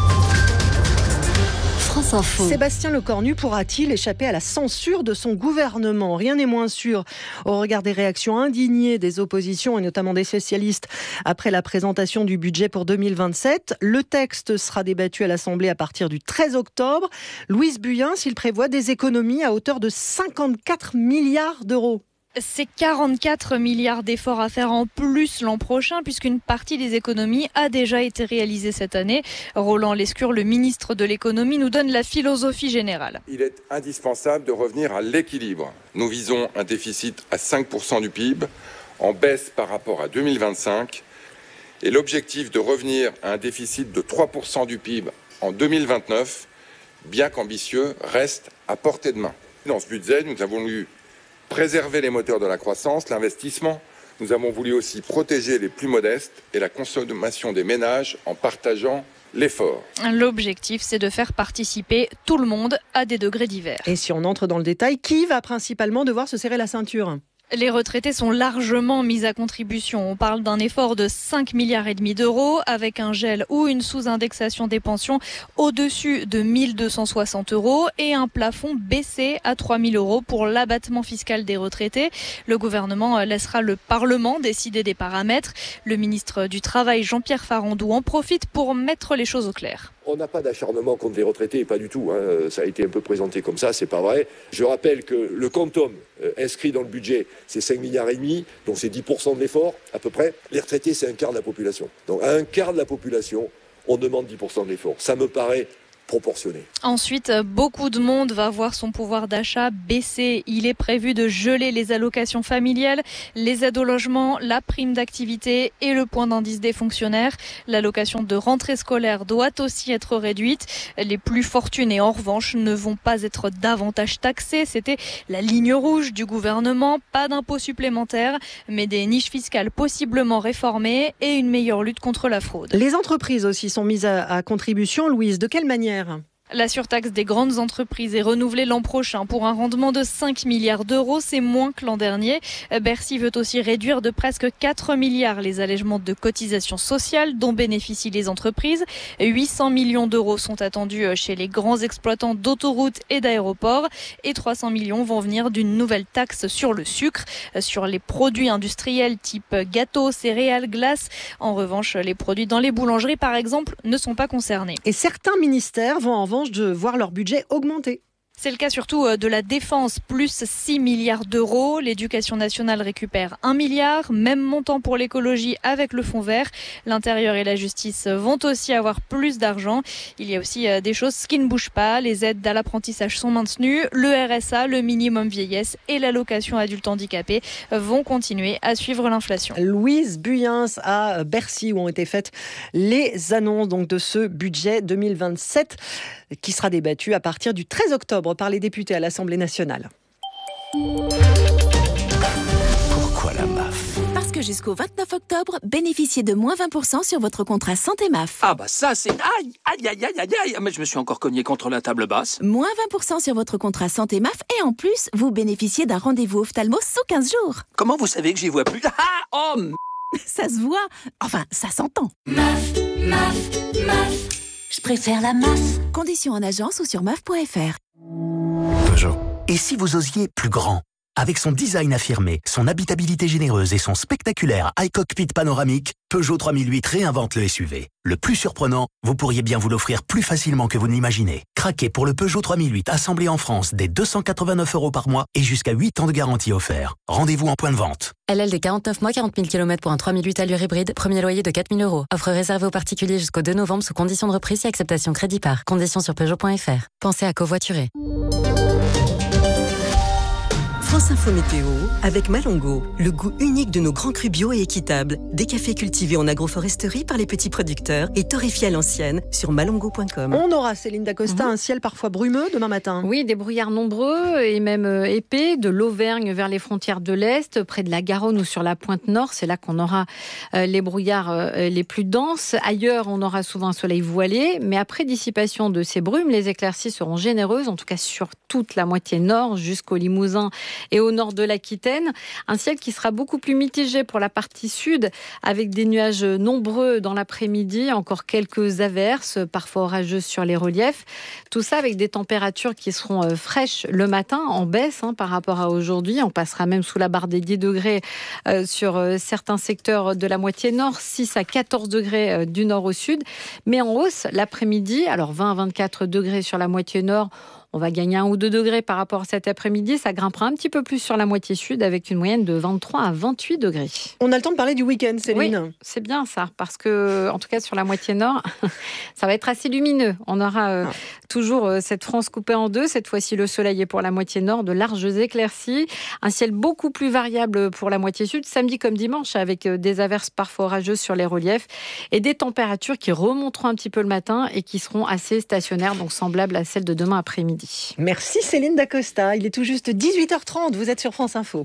France Info. Sébastien Lecornu pourra-t-il échapper à la censure de son gouvernement? Rien n'est moins sûr au regard des réactions indignées des oppositions et notamment des socialistes après la présentation du budget pour deux mille vingt-sept. Le texte sera débattu à l'Assemblée à partir du treize octobre. Louise Buyen, s'il prévoit des économies à hauteur de cinquante-quatre milliards d'euros. C'est quarante-quatre milliards d'efforts à faire en plus l'an prochain puisqu'une partie des économies a déjà été réalisée cette année. Roland Lescure, le ministre de l'économie, nous donne la philosophie générale. Il est indispensable de revenir à l'équilibre. Nous visons un déficit à cinq pour cent du P I B, en baisse par rapport à deux mille vingt-cinq. Et l'objectif de revenir à un déficit de trois pour cent du P I B en deux mille vingt-neuf, bien qu'ambitieux, reste à portée de main. Dans ce budget, nous avons eu préserver les moteurs de la croissance, l'investissement. Nous avons voulu aussi protéger les plus modestes et la consommation des ménages en partageant l'effort. L'objectif, c'est de faire participer tout le monde à des degrés divers. Et si on entre dans le détail, qui va principalement devoir se serrer la ceinture ? Les retraités sont largement mis à contribution. On parle d'un effort de cinq milliards et demi d'euros avec un gel ou une sous-indexation des pensions au-dessus de mille deux cent soixante euros et un plafond baissé à trois mille euros pour l'abattement fiscal des retraités. Le gouvernement laissera le Parlement décider des paramètres. Le ministre du Travail, Jean-Pierre Farandou, en profite pour mettre les choses au clair. On n'a pas d'acharnement contre les retraités, pas du tout. Hein. Ça a été un peu présenté comme ça, c'est pas vrai. Je rappelle que le quantum euh, inscrit dans le budget, c'est cinq milliards et demi, donc c'est dix pour cent de l'effort à peu près. Les retraités, c'est un quart de la population. Donc à un quart de la population, on demande dix pour cent de l'effort. Ça me paraît proportionné. Ensuite, beaucoup de monde va voir son pouvoir d'achat baisser. Il est prévu de geler les allocations familiales, les aides au logement, la prime d'activité et le point d'indice des fonctionnaires. L'allocation de rentrée scolaire doit aussi être réduite. Les plus fortunés, en revanche, ne vont pas être davantage taxés. C'était la ligne rouge du gouvernement. Pas d'impôts supplémentaires, mais des niches fiscales possiblement réformées et une meilleure lutte contre la fraude. Les entreprises aussi sont mises à, à contribution. Louise, de quelle manière ? La surtaxe des grandes entreprises est renouvelée l'an prochain pour un rendement de cinq milliards d'euros. C'est moins que l'an dernier. Bercy veut aussi réduire de presque quatre milliards les allègements de cotisations sociales dont bénéficient les entreprises. huit cents millions d'euros sont attendus chez les grands exploitants d'autoroutes et d'aéroports. Et trois cents millions vont venir d'une nouvelle taxe sur le sucre, sur les produits industriels type gâteaux, céréales, glaces. En revanche, les produits dans les boulangeries, par exemple, ne sont pas concernés. Et certains ministères vont en revanche de voir leur budget augmenter. C'est le cas surtout de la défense, plus six milliards d'euros. L'éducation nationale récupère un milliard, même montant pour l'écologie avec le fonds vert. L'intérieur et la justice vont aussi avoir plus d'argent. Il y a aussi des choses qui ne bougent pas. Les aides à l'apprentissage sont maintenues. Le R S A, le minimum vieillesse et l'allocation adulte handicapé vont continuer à suivre l'inflation. Louise Buyens à Bercy, où ont été faites les annonces donc, de ce budget deux mille vingt-sept qui sera débattu à partir du treize octobre par les députés à l'Assemblée nationale. Pourquoi la M A F ? Parce que jusqu'au vingt-neuf octobre, bénéficiez de moins vingt pour cent sur votre contrat santé M A F. Ah bah ça c'est... Aïe, aïe, aïe, aïe, aïe, aïe, mais je me suis encore cogné contre la table basse. Moins vingt pour cent sur votre contrat santé M A F et en plus, vous bénéficiez d'un rendez-vous ophtalmo sous quinze jours. Comment vous savez que j'y vois plus ? Ah, oh m... Ça se voit. Enfin, ça s'entend. M A F, M A F, M A F. Je préfère la M A F. Conditions en agence ou sur M A F point F R. Peugeot. Et si vous osiez plus grand ? Avec son design affirmé, son habitabilité généreuse et son spectaculaire iCockpit panoramique, Peugeot trois mille huit réinvente le S U V. Le plus surprenant, vous pourriez bien vous l'offrir plus facilement que vous ne l'imaginez. Craquez pour le Peugeot trois mille huit assemblé en France dès deux cent quatre-vingt-neuf euros par mois et jusqu'à huit ans de garantie offert. Rendez-vous en point de vente. L L D quarante-neuf mois, quarante mille kilomètres pour un trois mille huit allure hybride, premier loyer de quatre mille euros. Offre réservée aux particuliers jusqu'au deux novembre sous conditions de reprise et acceptation crédit par. Conditions sur Peugeot point F R. Pensez à covoiturer. France Info Météo avec Malongo, le goût unique de nos grands crus bio et équitables. Des cafés cultivés en agroforesterie par les petits producteurs et torréfiés à l'ancienne sur malongo point com. On aura, Céline Dacosta, mmh. un ciel parfois brumeux demain matin. Oui, des brouillards nombreux et même épais, de l'Auvergne vers les frontières de l'Est, près de la Garonne ou sur la pointe nord. C'est là qu'on aura les brouillards les plus denses. Ailleurs, on aura souvent un soleil voilé, mais après dissipation de ces brumes, les éclaircies seront généreuses, en tout cas sur toute la moitié nord jusqu'au Limousin et au nord de l'Aquitaine. Un ciel qui sera beaucoup plus mitigé pour la partie sud, avec des nuages nombreux dans l'après-midi, encore quelques averses, parfois orageuses sur les reliefs. Tout ça avec des températures qui seront fraîches le matin, en baisse hein, par rapport à aujourd'hui. On passera même sous la barre des dix degrés euh, sur euh, certains secteurs de la moitié nord, six à quatorze degrés euh, du nord au sud. Mais en hausse l'après-midi, alors vingt à vingt-quatre degrés sur la moitié nord. On va gagner un ou deux degrés par rapport à cet après-midi. Ça grimpera un petit peu plus sur la moitié sud avec une moyenne de vingt-trois à vingt-huit degrés. On a le temps de parler du week-end, Céline. Oui, c'est bien ça, parce que, en tout cas sur la moitié nord, ça va être assez lumineux. On aura euh, ah. toujours euh, cette France coupée en deux. Cette fois-ci, le soleil est pour la moitié nord, de larges éclaircies. Un ciel beaucoup plus variable pour la moitié sud, samedi comme dimanche, avec euh, des averses parfois orageuses sur les reliefs et des températures qui remonteront un petit peu le matin et qui seront assez stationnaires, donc semblables à celles de demain après-midi. Merci Céline Dacosta. Il est tout juste dix-huit heures trente. Vous êtes sur France Info.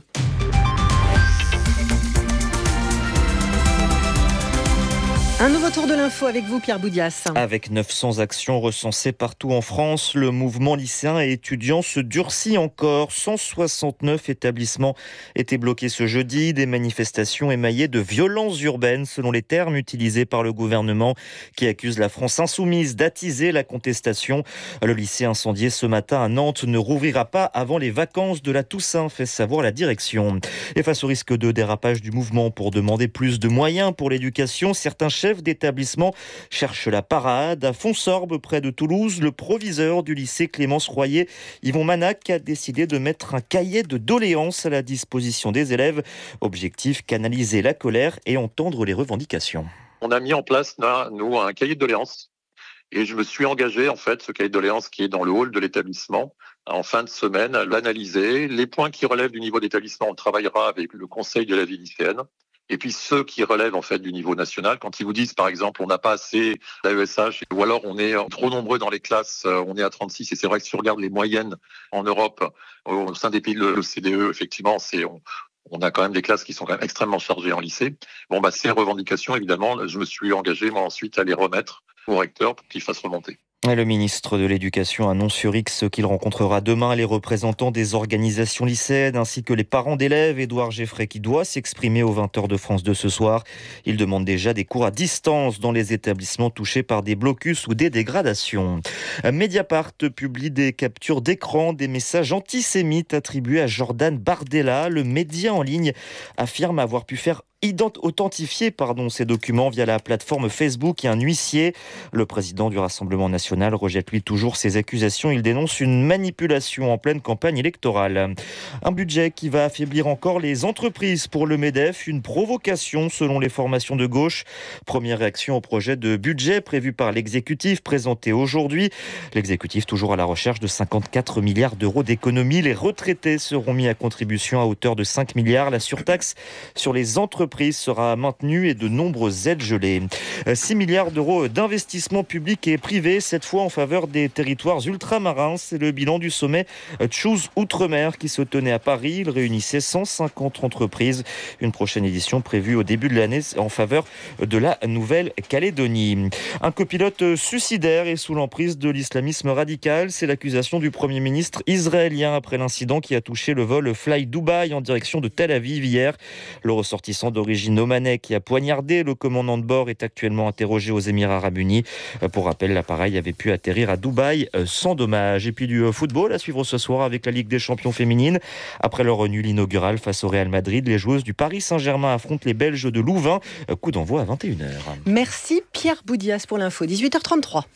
Un nouveau tour de l'info avec vous, Pierre Boudias. Avec neuf cents actions recensées partout en France, le mouvement lycéen et étudiant se durcit encore. cent soixante-neuf établissements étaient bloqués ce jeudi. Des manifestations émaillées de violences urbaines, selon les termes utilisés par le gouvernement, qui accuse la France insoumise d'attiser la contestation. Le lycée incendié ce matin à Nantes ne rouvrira pas avant les vacances de la Toussaint, fait savoir la direction. Et face au risque de dérapage du mouvement pour demander plus de moyens pour l'éducation, certains chefs d'établissement cherche la parade. À Fonsorbe, près de Toulouse, le proviseur du lycée Clémence Royer, Yvon Manac, a décidé de mettre un cahier de doléances à la disposition des élèves. Objectif, canaliser la colère et entendre les revendications. On a mis en place, là, nous, un cahier de doléances. Et je me suis engagé, en fait, ce cahier de doléances qui est dans le hall de l'établissement, en fin de semaine, à l'analyser. Les points qui relèvent du niveau d'établissement, on travaillera avec le conseil de la vie lycéenne. Et puis ceux qui relèvent en fait du niveau national, quand ils vous disent par exemple on n'a pas assez d'A E S H ou alors on est trop nombreux dans les classes, on est à trente-six, et c'est vrai que si on regarde les moyennes en Europe, au sein des pays de l'O C D E, effectivement, c'est on, on a quand même des classes qui sont quand même extrêmement chargées en lycée. Bon bah ces revendications, évidemment, je me suis engagé moi ensuite à les remettre au recteur pour qu'il fasse remonter. Le ministre de l'Éducation annonce sur X qu'il rencontrera demain les représentants des organisations lycéennes ainsi que les parents d'élèves. Édouard Geffray qui doit s'exprimer aux vingt heures de France de ce soir. Il demande déjà des cours à distance dans les établissements touchés par des blocus ou des dégradations. Mediapart publie des captures d'écran des messages antisémites attribués à Jordan Bardella. Le média en ligne affirme avoir pu faire authentifier pardon, ces documents via la plateforme Facebook et un huissier. Le président du Rassemblement national rejette lui toujours ces accusations. Il dénonce une manipulation en pleine campagne électorale. Un budget qui va affaiblir encore les entreprises pour le MEDEF. Une provocation selon les formations de gauche. Première réaction au projet de budget prévu par l'exécutif présenté aujourd'hui. L'exécutif toujours à la recherche de cinquante-quatre milliards d'euros d'économies. Les retraités seront mis à contribution à hauteur de cinq milliards. La surtaxe sur les entreprises sera maintenue et de nombreuses aides gelées. six milliards d'euros d'investissement public et privé, cette fois en faveur des territoires ultramarins. C'est le bilan du sommet Choose Outre-mer qui se tenait à Paris. Il réunissait cent cinquante entreprises. Une prochaine édition prévue au début de l'année en faveur de la Nouvelle-Calédonie. Un copilote suicidaire est sous l'emprise de l'islamisme radical. C'est l'accusation du Premier ministre israélien après l'incident qui a touché le vol Fly Dubai en direction de Tel Aviv hier. Le ressortissant d'origine omanais qui a poignardé le commandant de bord est actuellement interrogé aux Émirats Arabes Unis. Pour rappel, l'appareil avait pu atterrir à Dubaï sans dommage. Et puis du football à suivre ce soir avec la Ligue des Champions féminines. Après leur nul inaugural face au Real Madrid, les joueuses du Paris Saint-Germain affrontent les Belges de Louvain. Coup d'envoi à vingt et une heures. Merci Pierre Boudias pour l'info. dix-huit heures trente-trois.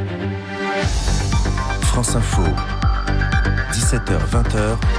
France Info, dix-sept heures vingt.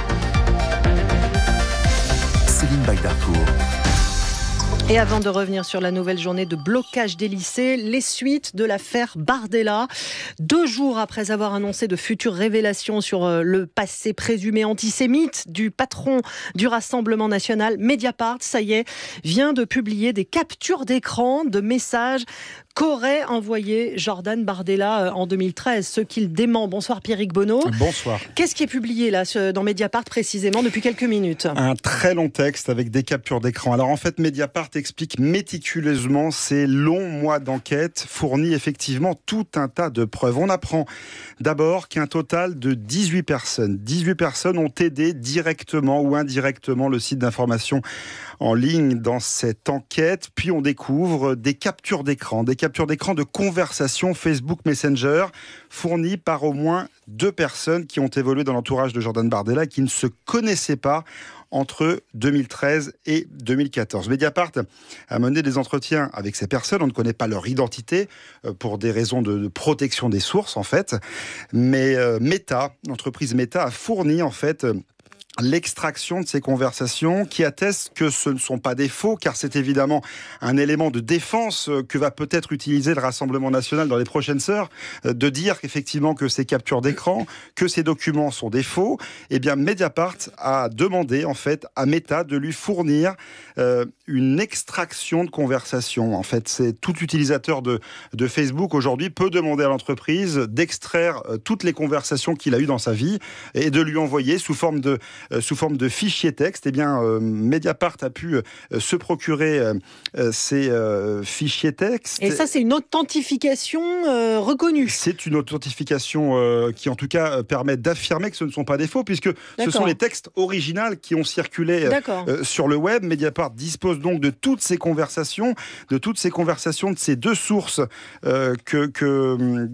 Céline Bagdarcourt. Et avant de revenir sur la nouvelle journée de blocage des lycées, les suites de l'affaire Bardella. Deux jours après avoir annoncé de futures révélations sur le passé présumé antisémite du patron du Rassemblement national, Mediapart, ça y est, vient de publier des captures d'écran de messages qu'aurait envoyé Jordan Bardella en deux mille treize, ce qu'il dément. Bonsoir Pierrick Bonneau. Bonsoir. Qu'est-ce qui est publié là dans Mediapart précisément depuis quelques minutes ? Un très long texte avec des captures d'écran. Alors en fait, Mediapart explique méticuleusement ces longs mois d'enquête, fournit effectivement tout un tas de preuves. On apprend d'abord qu'un total de dix-huit personnes, dix-huit personnes ont aidé directement ou indirectement le site d'information en ligne dans cette enquête. Puis on découvre des captures d'écran, des captures d'écran de conversations Facebook Messenger fournies par au moins deux personnes qui ont évolué dans l'entourage de Jordan Bardella, qui ne se connaissaient pas entre deux mille treize et deux mille quatorze. Mediapart a mené des entretiens avec ces personnes. On ne connaît pas leur identité pour des raisons de protection des sources, en fait. Mais Meta, l'entreprise Meta, a fourni, en fait, l'extraction de ces conversations qui attestent que ce ne sont pas des faux, car c'est évidemment un élément de défense que va peut-être utiliser le Rassemblement national dans les prochaines heures, de dire effectivement que ces captures d'écran, que ces documents sont des faux. Eh bien, Mediapart a demandé en fait à Meta de lui fournir euh, une extraction de conversations. En fait, c'est tout utilisateur de, de Facebook aujourd'hui peut demander à l'entreprise d'extraire euh, toutes les conversations qu'il a eues dans sa vie et de lui envoyer sous forme de euh, sous forme de fichiers texte. Eh bien, euh, Mediapart a pu euh, se procurer euh, ces euh, fichiers texte. Et ça, c'est une authentification euh, reconnue. C'est une authentification euh, qui, en tout cas, permet d'affirmer que ce ne sont pas des faux, puisque ce sont les textes originaux qui ont circulé euh, sur le web. Mediapart dispose donc de toutes ces conversations, de toutes ces conversations de ces deux sources euh, que, que,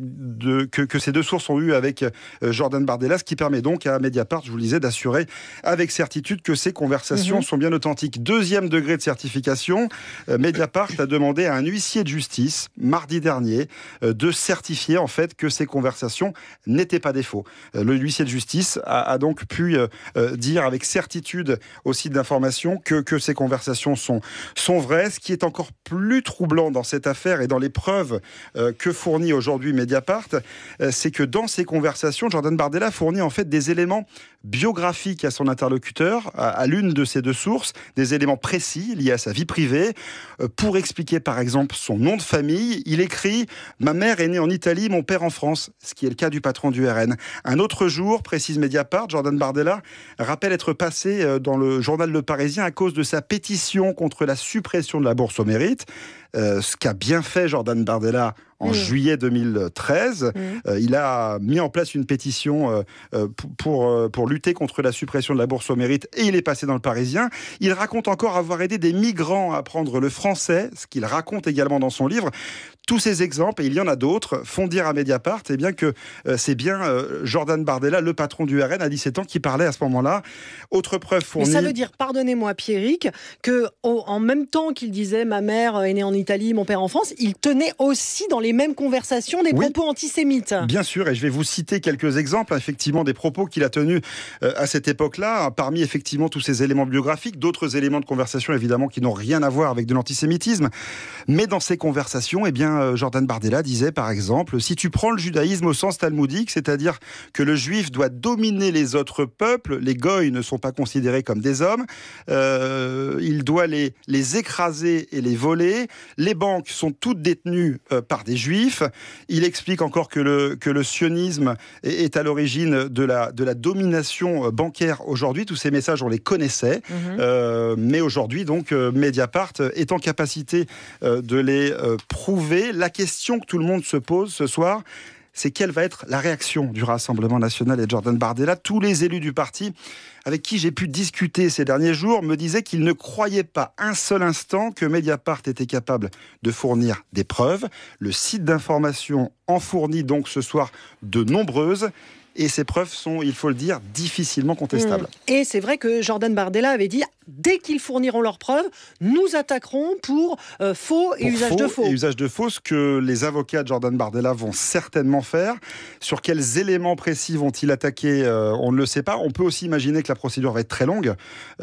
de, que, que ces deux sources ont eues avec euh, Jordan Bardella, ce qui permet donc à Mediapart, je vous le disais, d'assurer avec certitude que ces conversations mmh. sont bien authentiques. Deuxième degré de certification, euh, Mediapart a demandé à un huissier de justice, mardi dernier, euh, de certifier en fait que ces conversations n'étaient pas des faux. Euh, le huissier de justice a, a donc pu euh, euh, dire avec certitude au site d'information que, que ces conversations sont, sont vraies. Ce qui est encore plus troublant dans cette affaire et dans les preuves euh, que fournit aujourd'hui Mediapart, euh, c'est que dans ces conversations, Jordan Bardella fournit en fait des éléments biographiques à son interlocuteur, à, à l'une de ces deux sources, des éléments précis liés à sa vie privée. Euh, pour expliquer par exemple son nom de famille, il écrit « Ma mère est née en Italie, mon père en France », ce qui est le cas du patron du R N. Un autre jour, précise Mediapart, Jordan Bardella rappelle être passé dans le journal Le Parisien à cause de sa pétition contre la suppression de la bourse au mérite. Euh, ce qu'a bien fait Jordan Bardella en mmh. juillet deux mille treize. Mmh. Euh, il a mis en place une pétition euh, euh, pour, euh, pour lutter contre la suppression de la bourse au mérite et il est passé dans le Parisien. Il raconte encore avoir aidé des migrants à apprendre le français, ce qu'il raconte également dans son livre. Tous ces exemples, et il y en a d'autres, font dire à Mediapart eh bien que euh, c'est bien euh, Jordan Bardella, le patron du R N à dix-sept ans, qui parlait à ce moment-là. Autre preuve fournie... Mais ça veut dire, pardonnez-moi Pierrick, qu'en même temps qu'il disait « ma mère est née en Italie, mon père en France », il tenait aussi dans les mêmes conversations des oui, propos antisémites. Bien sûr, et je vais vous citer quelques exemples, effectivement, des propos qu'il a tenus euh, à cette époque-là, parmi effectivement tous ces éléments biographiques, d'autres éléments de conversation évidemment qui n'ont rien à voir avec de l'antisémitisme. Mais dans ces conversations, eh bien, Jordan Bardella disait par exemple, si tu prends le judaïsme au sens talmudique, c'est-à-dire que le juif doit dominer les autres peuples, les goïs ne sont pas considérés comme des hommes, euh, il doit les, les écraser et les voler, les banques sont toutes détenues euh, par des juifs, il explique encore que le, que le sionisme est, est à l'origine de la, de la domination bancaire aujourd'hui, tous ces messages on les connaissait, mmh. euh, mais aujourd'hui donc euh, Mediapart est en capacité euh, de les euh, prouver. La question que tout le monde se pose ce soir, c'est quelle va être la réaction du Rassemblement national et de Jordan Bardella. Tous les élus du parti avec qui j'ai pu discuter ces derniers jours me disaient qu'ils ne croyaient pas un seul instant que Mediapart était capable de fournir des preuves. Le site d'information en fournit donc ce soir de nombreuses. Et ces preuves sont, il faut le dire, difficilement contestables. Mmh. Et c'est vrai que Jordan Bardella avait dit, dès qu'ils fourniront leurs preuves, nous attaquerons pour euh, faux et pour usage faux de faux. Et usage de faux, ce que les avocats de Jordan Bardella vont certainement faire. Sur quels éléments précis vont-ils attaquer, euh, on ne le sait pas. On peut aussi imaginer que la procédure va être très longue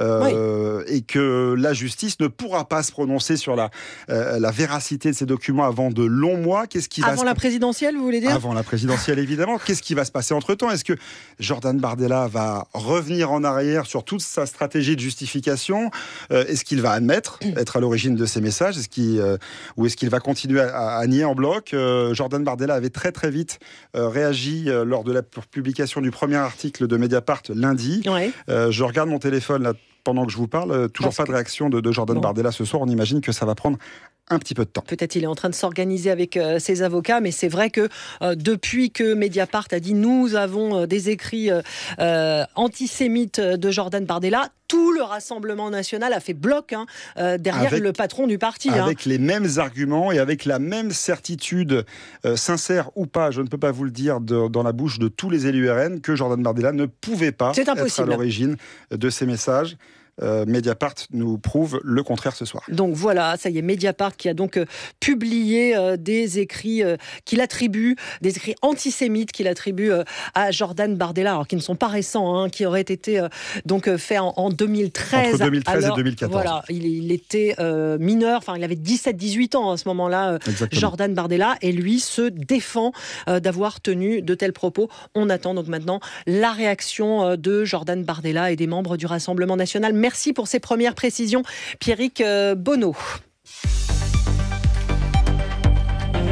euh, oui. et que la justice ne pourra pas se prononcer sur la, euh, la véracité de ces documents avant de longs mois. Qu'est-ce qui avant va la se... présidentielle, vous voulez dire ? Avant la présidentielle, évidemment. Qu'est-ce qui va se passer entre-temps ? Est-ce que Jordan Bardella va revenir en arrière sur toute sa stratégie de justification ? euh, Est-ce qu'il va admettre être à l'origine de ces messages ? Est-ce qu'il, euh, ou est-ce qu'il va continuer à, à nier en bloc ? euh, Jordan Bardella avait très très vite euh, réagi euh, lors de la publication du premier article de Mediapart lundi. Ouais. Euh, je regarde mon téléphone là pendant que je vous parle, toujours Parce pas de réaction de, de Jordan bon. Bardella ce soir. On imagine que ça va prendre un petit peu de temps. Peut-être il est en train de s'organiser avec euh, ses avocats, mais c'est vrai que euh, depuis que Mediapart a dit nous avons euh, des écrits euh, antisémites de Jordan Bardella, tout le Rassemblement national a fait bloc hein, euh, derrière avec, le patron du parti. Avec hein. les mêmes arguments et avec la même certitude, euh, sincère ou pas, je ne peux pas vous le dire, de, dans la bouche de tous les élus R N, que Jordan Bardella ne pouvait pas être à l'origine de ces messages. Euh, Mediapart nous prouve le contraire ce soir. Donc voilà, ça y est, Mediapart qui a donc euh, publié euh, des écrits euh, qu'il attribue, des écrits antisémites qu'il attribue euh, à Jordan Bardella, alors qui ne sont pas récents, hein, qui auraient été euh, donc euh, faits en, en deux mille treize. Entre deux mille treize alors, et deux mille quatorze. Voilà, il, il était euh, mineur, enfin il avait dix-sept dix-huit ans à ce moment-là, euh, Jordan Bardella, et lui se défend euh, d'avoir tenu de tels propos. On attend donc maintenant la réaction euh, de Jordan Bardella et des membres du Rassemblement national. Merci pour ces premières précisions, Pierrick Bonneau.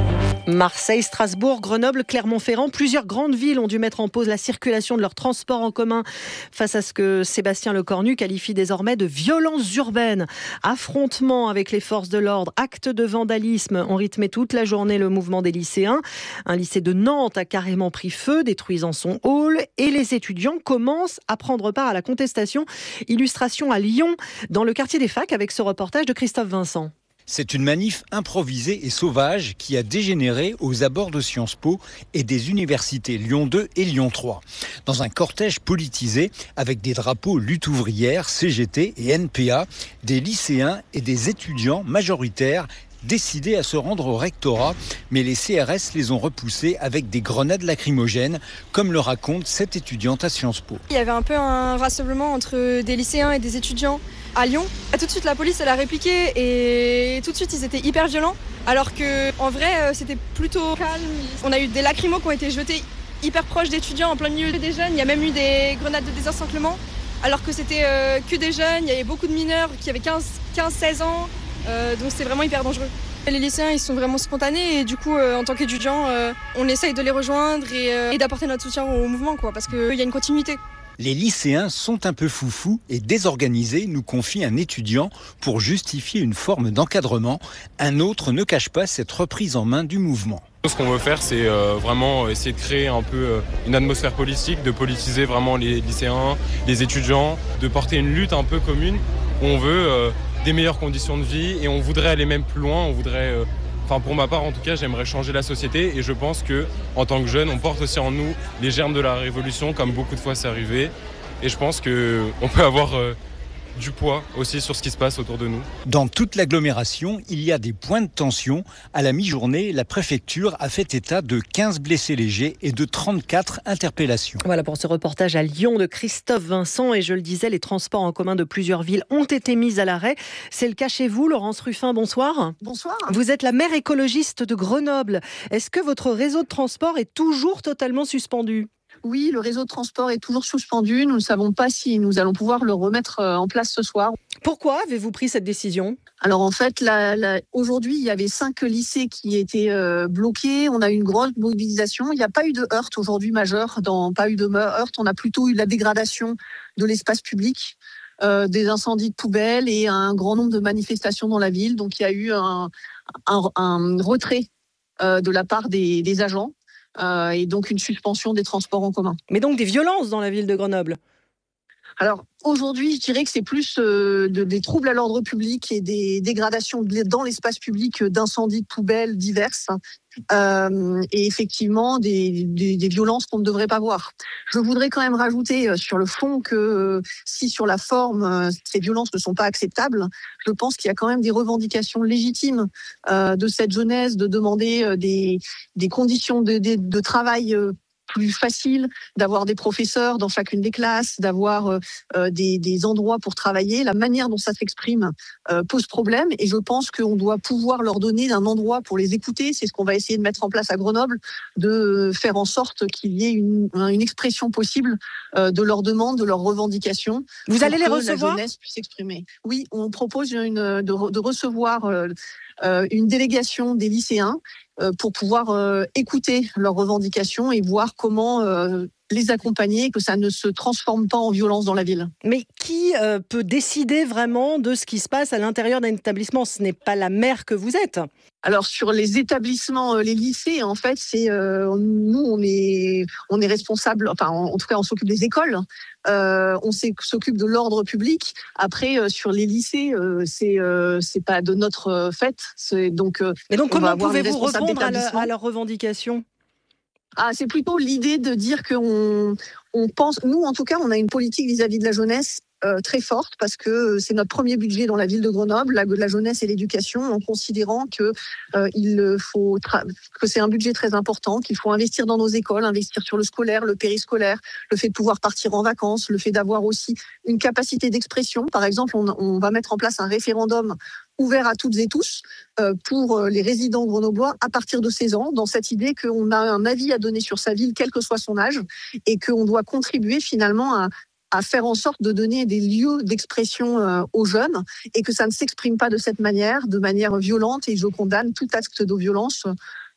Marseille, Strasbourg, Grenoble, Clermont-Ferrand, plusieurs grandes villes ont dû mettre en pause la circulation de leurs transports en commun face à ce que Sébastien Lecornu qualifie désormais de violence urbaine. Affrontements avec les forces de l'ordre, actes de vandalisme ont rythmé toute la journée le mouvement des lycéens. Un lycée de Nantes a carrément pris feu, détruisant son hall, et les étudiants commencent à prendre part à la contestation. Illustration à Lyon, dans le quartier des facs, avec ce reportage de Christophe Vincent. C'est une manif improvisée et sauvage qui a dégénéré aux abords de Sciences Po et des universités Lyon deux et Lyon trois. Dans un cortège politisé avec des drapeaux lutte ouvrière, C G T et N P A, des lycéens et des étudiants majoritaires décidés à se rendre au rectorat, mais les C R S les ont repoussés avec des grenades lacrymogènes, comme le raconte cette étudiante à Sciences Po. Il y avait un peu un rassemblement entre des lycéens et des étudiants à Lyon. Tout de suite, la police, elle a répliqué et tout de suite, ils étaient hyper violents. Alors qu'en vrai, c'était plutôt calme. On a eu des lacrymos qui ont été jetés hyper proches d'étudiants en plein milieu des jeunes. Il y a même eu des grenades de désencerclement, alors que c'était euh, que des jeunes. Il y avait beaucoup de mineurs qui avaient quinze seize ans. Euh, donc c'est vraiment hyper dangereux. Les lycéens, ils sont vraiment spontanés et du coup, euh, en tant qu'étudiants, euh, on essaye de les rejoindre et, euh, et d'apporter notre soutien au mouvement, quoi, parce qu'il y a une continuité. Les lycéens sont un peu foufous et désorganisés, nous confie un étudiant, pour justifier une forme d'encadrement. Un autre ne cache pas cette reprise en main du mouvement. Ce qu'on veut faire, c'est euh, vraiment essayer de créer un peu euh, une atmosphère politique, de politiser vraiment les lycéens, les étudiants, de porter une lutte un peu commune où on veut euh, des meilleures conditions de vie et on voudrait aller même plus loin. On voudrait, euh, enfin pour ma part en tout cas, j'aimerais changer la société et je pense que en tant que jeune, on porte aussi en nous les germes de la révolution, comme beaucoup de fois c'est arrivé. Et je pense que on peut avoir euh, du poids aussi sur ce qui se passe autour de nous. Dans toute l'agglomération, il y a des points de tension. À la mi-journée, la préfecture a fait état de quinze blessés légers et de trente-quatre interpellations. Voilà pour ce reportage à Lyon de Christophe Vincent. Et je le disais, les transports en commun de plusieurs villes ont été mis à l'arrêt. C'est le cas chez vous, Laurence Ruffin, bonsoir. Bonsoir. Vous êtes la maire écologiste de Grenoble. Est-ce que votre réseau de transport est toujours totalement suspendu ? Oui, le réseau de transport est toujours suspendu. Nous ne savons pas si nous allons pouvoir le remettre en place ce soir. Pourquoi avez-vous pris cette décision ? Alors en fait, la, la, aujourd'hui, il y avait cinq lycées qui étaient euh, bloqués. On a eu une grosse mobilisation. Il n'y a pas eu de heurts aujourd'hui majeur. Dans, pas eu de heurts. On a plutôt eu la dégradation de l'espace public, euh, des incendies de poubelles et un grand nombre de manifestations dans la ville. Donc il y a eu un, un, un retrait euh, de la part des, des agents. Euh, et donc une suspension des transports en commun. Mais donc des violences dans la ville de Grenoble ? Alors aujourd'hui, je dirais que c'est plus euh, de, des troubles à l'ordre public et des dégradations dans l'espace public d'incendies de poubelles diverses. Euh, et effectivement des, des, des violences qu'on ne devrait pas voir. Je voudrais quand même rajouter sur le fond que euh, si sur la forme euh, ces violences ne sont pas acceptables, je pense qu'il y a quand même des revendications légitimes euh, de cette jeunesse de demander euh, des, des conditions de, de, de travail euh, plus facile, d'avoir des professeurs dans chacune des classes, d'avoir euh, des, des endroits pour travailler. La manière dont ça s'exprime euh, pose problème et je pense qu'on doit pouvoir leur donner un endroit pour les écouter. C'est ce qu'on va essayer de mettre en place à Grenoble, de faire en sorte qu'il y ait une, une expression possible euh, de leurs demandes, de leurs revendications. Vous allez les recevoir ? La jeunesse puisse s'exprimer. Oui, on propose une, de, de recevoir euh, euh, une délégation des lycéens pour pouvoir euh, écouter leurs revendications et voir comment euh, les accompagner, que ça ne se transforme pas en violence dans la ville. Mais qui euh, peut décider vraiment de ce qui se passe à l'intérieur d'un établissement ? Ce n'est pas la maire que vous êtes. Alors sur les établissements, les lycées, en fait, c'est euh, nous, on est, on est responsable. Enfin, en, en tout cas, on s'occupe des écoles. Euh, on s'occupe de l'ordre public. Après, euh, sur les lycées, euh, c'est euh, c'est pas de notre fait. C'est donc. Euh, Mais donc, comment pouvez-vous répondre à, le, à leurs revendications ? Ah, c'est plutôt l'idée de dire qu'on on pense. Nous, en tout cas, on a une politique vis-à-vis de la jeunesse. Euh, très forte parce que c'est notre premier budget dans la ville de Grenoble, la, la jeunesse et l'éducation, en considérant que euh, il faut tra- que c'est un budget très important, qu'il faut investir dans nos écoles, investir sur le scolaire, le périscolaire, le fait de pouvoir partir en vacances, le fait d'avoir aussi une capacité d'expression. Par exemple, on, on va mettre en place un référendum ouvert à toutes et tous euh, pour les résidents grenoblois à partir de seize ans, dans cette idée qu'on a un avis à donner sur sa ville, quel que soit son âge, et qu'on doit contribuer finalement à à faire en sorte de donner des lieux d'expression euh, aux jeunes et que ça ne s'exprime pas de cette manière, de manière violente. Et je condamne tout acte de violence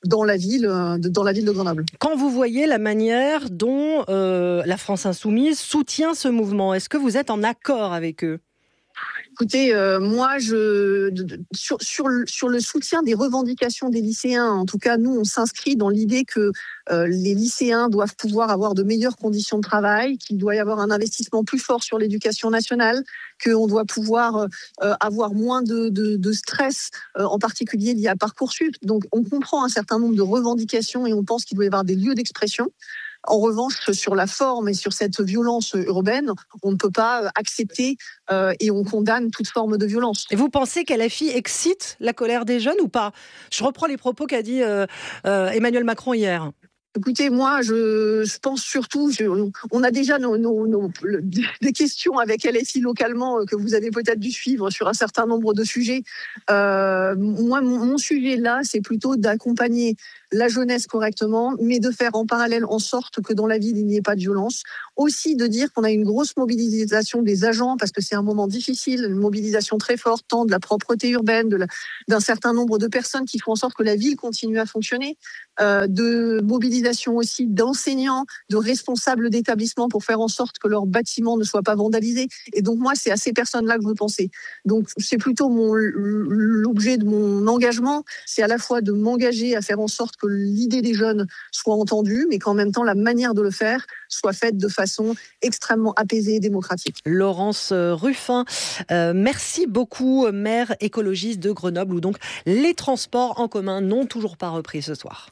dans la ville, dans la ville de Grenoble. Quand vous voyez la manière dont euh, la France Insoumise soutient ce mouvement, est-ce que vous êtes en accord avec eux ? Écoutez, euh, moi, je, sur, sur, le, sur le soutien des revendications des lycéens, en tout cas, nous, on s'inscrit dans l'idée que euh, les lycéens doivent pouvoir avoir de meilleures conditions de travail, qu'il doit y avoir un investissement plus fort sur l'éducation nationale, qu'on doit pouvoir euh, avoir moins de, de, de stress, euh, en particulier lié à Parcoursup. Donc, on comprend un certain nombre de revendications et on pense qu'il doit y avoir des lieux d'expression. En revanche, sur la forme et sur cette violence urbaine, on ne peut pas accepter euh, et on condamne toute forme de violence. Et vous pensez qu'L F I excite la colère des jeunes ou pas ? Je reprends les propos qu'a dit euh, euh, Emmanuel Macron hier. Écoutez, moi, je, je pense surtout, je, on a déjà nos, nos, nos, des questions avec L F I localement que vous avez peut-être dû suivre sur un certain nombre de sujets. Euh, moi, mon, mon sujet là, c'est plutôt d'accompagner la jeunesse correctement, mais de faire en parallèle en sorte que dans la ville, il n'y ait pas de violence. Aussi de dire qu'on a une grosse mobilisation des agents, parce que c'est un moment difficile, une mobilisation très forte, tant de la propreté urbaine, de la, d'un certain nombre de personnes qui font en sorte que la ville continue à fonctionner, euh, de mobilisation aussi d'enseignants, de responsables d'établissements pour faire en sorte que leurs bâtiments ne soient pas vandalisés. Et donc moi, c'est à ces personnes-là que je veux penser. Donc c'est plutôt mon, l'objet de mon engagement, c'est à la fois de m'engager à faire en sorte que l'idée des jeunes soit entendue, mais qu'en même temps, la manière de le faire soit faite de façon extrêmement apaisée et démocratique. Laurence Ruffin, euh, merci beaucoup, maire écologiste de Grenoble, où donc les transports en commun n'ont toujours pas repris ce soir.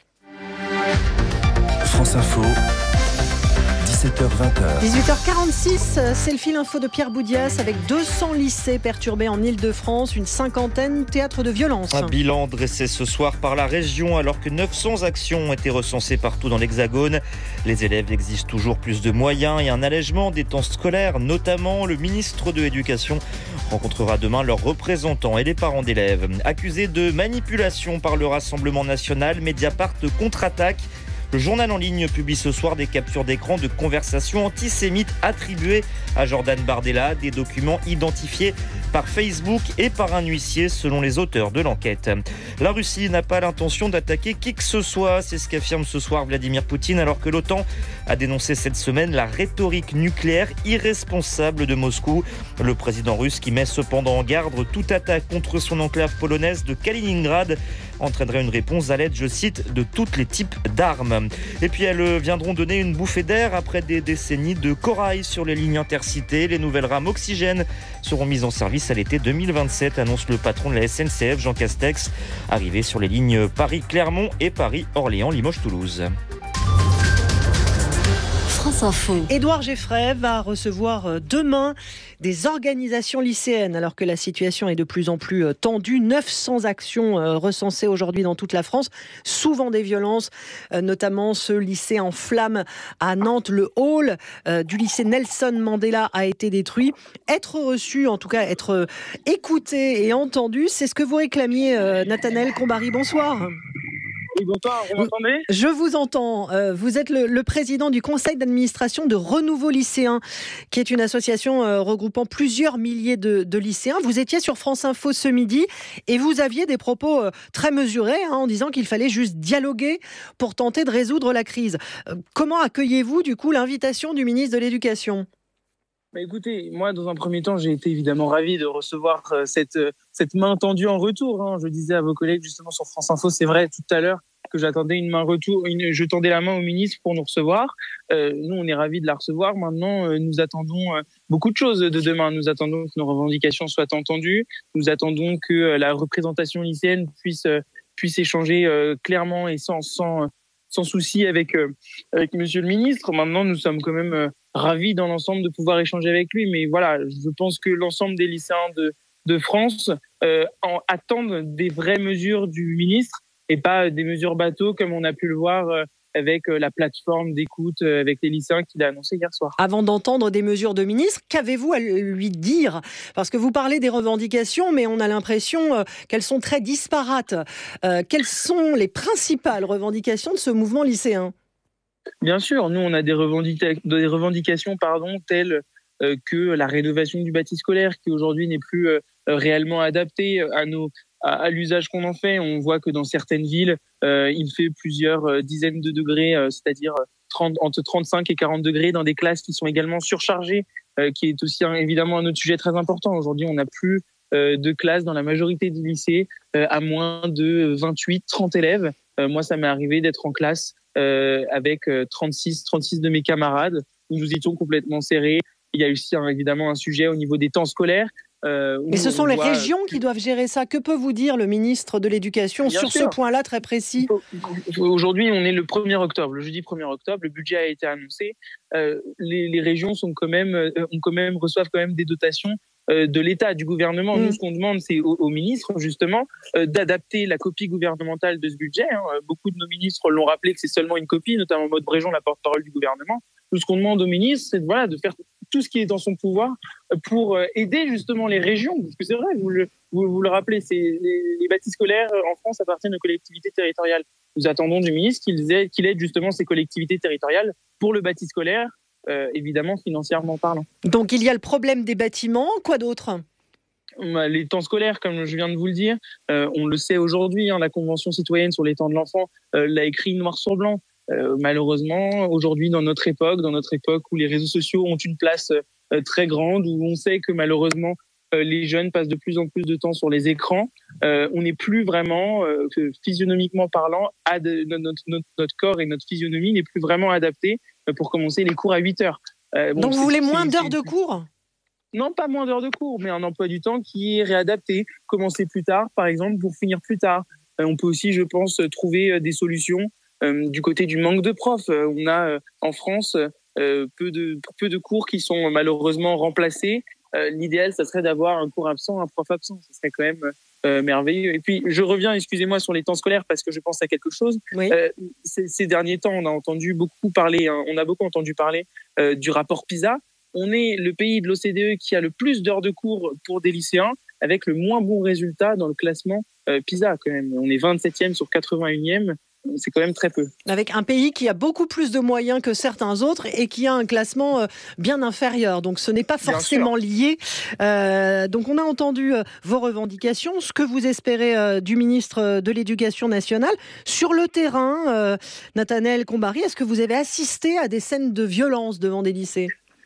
France Info, dix-sept heures vingt. dix-huit heures quarante-six, c'est le fil info de Pierre Boudias avec deux cents lycées perturbés en Ile-de-France, une cinquantaine théâtres de violence. Un bilan dressé ce soir par la région alors que neuf cents actions ont été recensées partout dans l'Hexagone. Les élèves exigent toujours plus de moyens et un allègement des temps scolaires, notamment le ministre de l'Éducation rencontrera demain leurs représentants et les parents d'élèves. Accusés de manipulation par le Rassemblement national, Mediapart contre-attaque. Le journal en ligne publie ce soir des captures d'écran de conversations antisémites attribuées à Jordan Bardella, des documents identifiés par Facebook et par un huissier selon les auteurs de l'enquête. La Russie n'a pas l'intention d'attaquer qui que ce soit, c'est ce qu'affirme ce soir Vladimir Poutine, alors que l'OTAN a dénoncé cette semaine la rhétorique nucléaire irresponsable de Moscou. Le président russe qui met cependant en garde toute attaque contre son enclave polonaise de Kaliningrad entraînerait une réponse à l'aide, je cite, de tous les types d'armes. Et puis elles viendront donner une bouffée d'air après des décennies de corail sur les lignes intercités. Les nouvelles rames Oxygène seront mises en service à l'été deux mille vingt-sept, annonce le patron de la S N C F, Jean Castex, arrivé sur les lignes Paris-Clermont et Paris-Orléans-Limoges-Toulouse. France Info. Édouard Geffray va recevoir demain des organisations lycéennes alors que la situation est de plus en plus tendue. neuf cents actions recensées aujourd'hui dans toute la France, souvent des violences, notamment ce lycée en flammes à Nantes. Le hall du lycée Nelson Mandela a été détruit. Être reçu, en tout cas être écouté et entendu, c'est ce que vous réclamiez, Nathanaël Combary. Bonsoir. Oui, bonsoir, vous m'entendez ? Je vous entends. Vous êtes le, le président du conseil d'administration de Renouveau Lycéen, qui est une association euh, regroupant plusieurs milliers de, de lycéens. Vous étiez sur France Info ce midi et vous aviez des propos euh, très mesurés hein, en disant qu'il fallait juste dialoguer pour tenter de résoudre la crise. Euh, comment accueillez-vous du coup l'invitation du ministre de l'Éducation ? Bah écoutez, moi, dans un premier temps, j'ai été évidemment ravi de recevoir euh, cette, euh, cette main tendue en retour. Hein. Je disais à vos collègues, justement, sur France Info, c'est vrai, tout à l'heure, que j'attendais une main retour, une, je tendais la main au ministre pour nous recevoir. Euh, nous, on est ravis de la recevoir. Maintenant, euh, nous attendons euh, beaucoup de choses de demain. Nous attendons que nos revendications soient entendues. Nous attendons que euh, la représentation lycéenne puisse, euh, puisse échanger euh, clairement et sans, sans, sans souci avec, euh, avec monsieur le ministre. Maintenant, nous sommes quand même... Euh, ravi dans l'ensemble de pouvoir échanger avec lui. Mais voilà, je pense que l'ensemble des lycéens de, de France euh, en, attendent des vraies mesures du ministre et pas des mesures bateaux comme on a pu le voir euh, avec euh, la plateforme d'écoute euh, avec les lycéens qu'il a annoncé hier soir. Avant d'entendre des mesures de ministre, qu'avez-vous à lui dire ? Parce que vous parlez des revendications, mais on a l'impression euh, qu'elles sont très disparates. Euh, quelles sont les principales revendications de ce mouvement lycéen ? Bien sûr, nous on a des, revendica- des revendications pardon, telles euh, que la rénovation du bâti scolaire qui aujourd'hui n'est plus euh, réellement adaptée à nos, à, à l'usage qu'on en fait. On voit que dans certaines villes, euh, il fait plusieurs euh, dizaines de degrés, euh, c'est-à-dire trente, entre trente-cinq et quarante degrés dans des classes qui sont également surchargées, euh, qui est aussi un, évidemment un autre sujet très important. Aujourd'hui, on n'a plus euh, de classes dans la majorité des lycées euh, à moins de vingt-huit, trente élèves. Euh, moi, ça m'est arrivé d'être en classe euh, avec euh, trente-six, trente-six de mes camarades où nous étions complètement serrés. Il y a aussi hein, évidemment un sujet au niveau des temps scolaires. Euh, Mais ce sont les voit... régions qui doivent gérer ça. Que peut vous dire le ministre de l'Éducation Bien sur sûr. ce point-là très précis? Aujourd'hui, on est le premier octobre, le jeudi premier octobre, le budget a été annoncé. Euh, les, les régions sont quand même, euh, ont quand même, reçoivent quand même des dotations euh, de l'État, du gouvernement. Mmh. Nous, ce qu'on demande, c'est au, au ministre, justement, euh, d'adapter la copie gouvernementale de ce budget. Hein. Beaucoup de nos ministres l'ont rappelé que c'est seulement une copie, notamment Maud Bréjon, la porte-parole du gouvernement. Tout ce qu'on demande au ministre, c'est de, voilà, de faire tout ce qui est dans son pouvoir pour aider justement les régions. Parce que c'est vrai, vous le, vous, vous le rappelez, c'est les, les bâtis scolaires en France appartiennent aux collectivités territoriales. Nous attendons du ministre qu'il aide, qu'il aide justement ces collectivités territoriales pour le bâti scolaire, euh, évidemment financièrement parlant. Donc il y a le problème des bâtiments, quoi d'autre ? Les temps scolaires, comme je viens de vous le dire, euh, on le sait aujourd'hui, hein, la Convention citoyenne sur les temps de l'enfant euh, l'a écrit noir sur blanc. Euh, malheureusement, aujourd'hui, dans notre époque, dans notre époque où les réseaux sociaux ont une place euh, très grande, où on sait que malheureusement euh, les jeunes passent de plus en plus de temps sur les écrans, euh, on n'est plus vraiment, euh, physionomiquement parlant, ad- notre, notre, notre corps et notre physionomie n'est plus vraiment adapté pour commencer les cours à huit heures. Euh, bon, Donc vous voulez moins c'est, d'heures c'est, de cours ? Non, pas moins d'heures de cours, mais un emploi du temps qui est réadapté. Commencer plus tard, par exemple, pour finir plus tard. Euh, on peut aussi, je pense, trouver des solutions Euh, du côté du manque de profs. Euh, on a euh, en France euh, peu de peu de cours qui sont malheureusement remplacés. Euh, l'idéal, ça serait d'avoir un cours absent, un prof absent. Ce serait quand même euh, merveilleux. Et puis, je reviens, excusez-moi, sur les temps scolaires parce que je pense à quelque chose. Oui. Euh, ces, ces derniers temps, on a entendu beaucoup parler, hein, on a beaucoup entendu parler euh, du rapport PISA. On est le pays de l'O C D E qui a le plus d'heures de cours pour des lycéens, avec le moins bon résultat dans le classement euh, PISA quand même. On est vingt-septième sur quatre-vingt-unième. C'est quand même très peu. Avec un pays qui a beaucoup plus de moyens que certains autres et qui a un classement bien inférieur. Donc ce n'est pas forcément lié. Euh, donc on a entendu vos revendications, ce que vous espérez euh, du ministre de l'Éducation nationale. Sur le terrain, euh, Nathanaël Combary, est-ce que vous avez assisté à des scènes de violence devant des lycées ?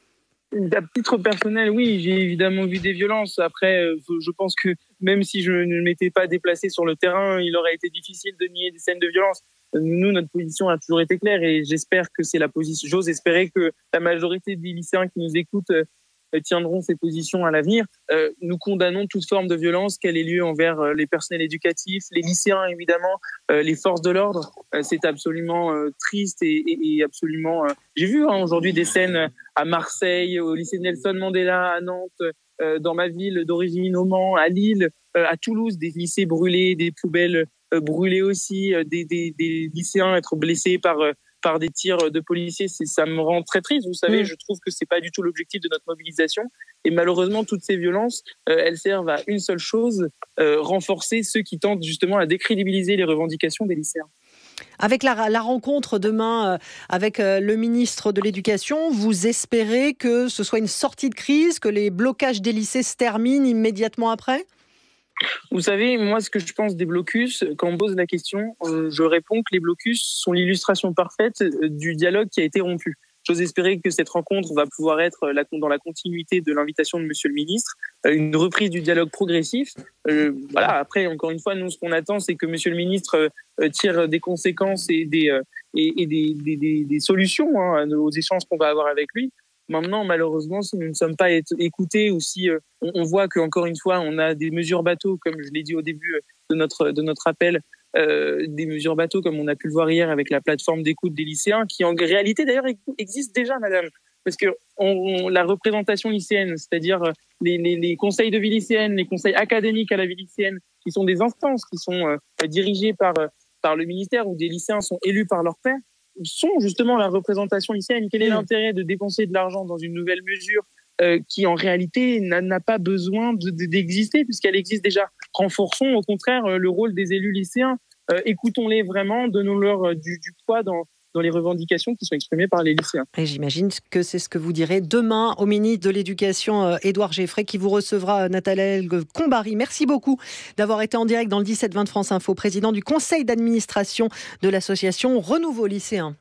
À titre personnel, oui, j'ai évidemment vu des violences. Après, je pense que même si je ne m'étais pas déplacé sur le terrain, il aurait été difficile de nier des scènes de violence. Nous, notre position a toujours été claire et j'espère que c'est la position. J'ose espérer que la majorité des lycéens qui nous écoutent tiendront ces positions à l'avenir. Euh, nous condamnons toute forme de violence, qu'elle ait lieu envers les personnels éducatifs, les lycéens évidemment, euh, les forces de l'ordre. Euh, c'est absolument euh, triste et, et, et absolument... Euh... J'ai vu hein, aujourd'hui des scènes à Marseille, au lycée Nelson Mandela, à Nantes, euh, dans ma ville d'origine, au Mans, à Lille, euh, à Toulouse, des lycées brûlés, des poubelles euh, brûlées aussi, euh, des, des, des lycéens être blessés par... Euh, par des tirs de policiers, c'est, ça me rend très triste. Vous savez, mmh. je trouve que c'est pas du tout l'objectif de notre mobilisation. Et malheureusement, toutes ces violences, euh, elles servent à une seule chose, euh, renforcer ceux qui tentent justement à décrédibiliser les revendications des lycéens. Avec la, la rencontre demain euh, avec euh, le ministre de l'Éducation, vous espérez que ce soit une sortie de crise, que les blocages des lycées se terminent immédiatement après ? Vous savez, moi, ce que je pense des blocus, quand on me pose la question, euh, je réponds que les blocus sont l'illustration parfaite du dialogue qui a été rompu. J'ose espérer que cette rencontre va pouvoir être la, dans la continuité de l'invitation de Monsieur le Ministre, euh, une reprise du dialogue progressif. Euh, voilà. Après, encore une fois, nous, ce qu'on attend, c'est que Monsieur le Ministre euh, tire des conséquences et des, euh, et, et des, des, des, des solutions hein, aux échanges qu'on va avoir avec lui. Maintenant, malheureusement, si nous ne sommes pas écoutés ou si euh, on, on voit qu'encore une fois, on a des mesures bateaux, comme je l'ai dit au début de notre, de notre appel, euh, des mesures bateaux, comme on a pu le voir hier avec la plateforme d'écoute des lycéens, qui en réalité, d'ailleurs, existe déjà, madame. Parce que on, on, la représentation lycéenne, c'est-à-dire les, les, les conseils de vie lycéenne, les conseils académiques à la vie lycéenne, qui sont des instances qui sont euh, dirigées par, par le ministère, où des lycéens sont élus par leurs pairs, sont justement la représentation lycéenne. Quel est l'intérêt de dépenser de l'argent dans une nouvelle mesure euh, qui, en réalité, n'a, n'a pas besoin de, de, d'exister puisqu'elle existe déjà? Renforçons, au contraire, le rôle des élus lycéens. Euh, écoutons-les vraiment, donnons-leur du, du poids dans, dans les revendications qui sont exprimées par les lycéens. Et j'imagine que c'est ce que vous direz demain au ministre de l'Éducation, Édouard Geffray, qui vous recevra, Nathalie Combary. Merci beaucoup d'avoir été en direct dans le dix-sept vingt de France Info, président du conseil d'administration de l'association Renouveau Lycéen.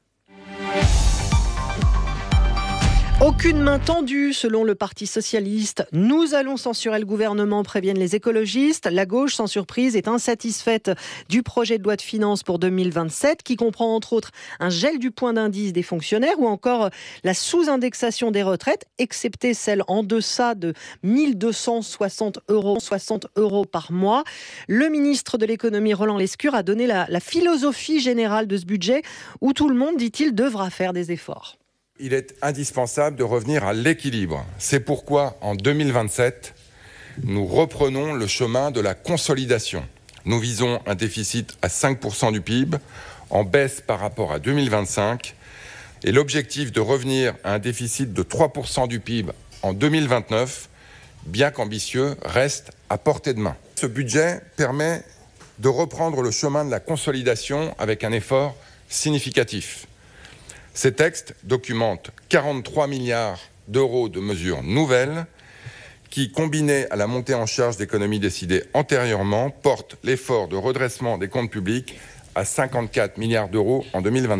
Aucune main tendue, selon le Parti socialiste. Nous allons censurer le gouvernement, préviennent les écologistes. La gauche, sans surprise, est insatisfaite du projet de loi de finances pour deux mille vingt-sept, qui comprend entre autres un gel du point d'indice des fonctionnaires ou encore la sous-indexation des retraites, excepté celle en deçà de mille deux cent soixante euros, soixante euros par mois. Le ministre de l'économie, Roland Lescure, a donné la, la philosophie générale de ce budget où tout le monde, dit-il, devra faire des efforts. Il est indispensable de revenir à l'équilibre. C'est pourquoi, en deux mille vingt-sept, nous reprenons le chemin de la consolidation. Nous visons un déficit à cinq pour cent du P I B, en baisse par rapport à deux mille vingt-cinq, et l'objectif de revenir à un déficit de trois pour cent du P I B en deux mille vingt-neuf, bien qu'ambitieux, reste à portée de main. Ce budget permet de reprendre le chemin de la consolidation avec un effort significatif. Ces textes documentent quarante-trois milliards d'euros de mesures nouvelles qui, combinées à la montée en charge d'économies décidées antérieurement, portent l'effort de redressement des comptes publics à cinquante-quatre milliards d'euros en deux mille vingt-trois.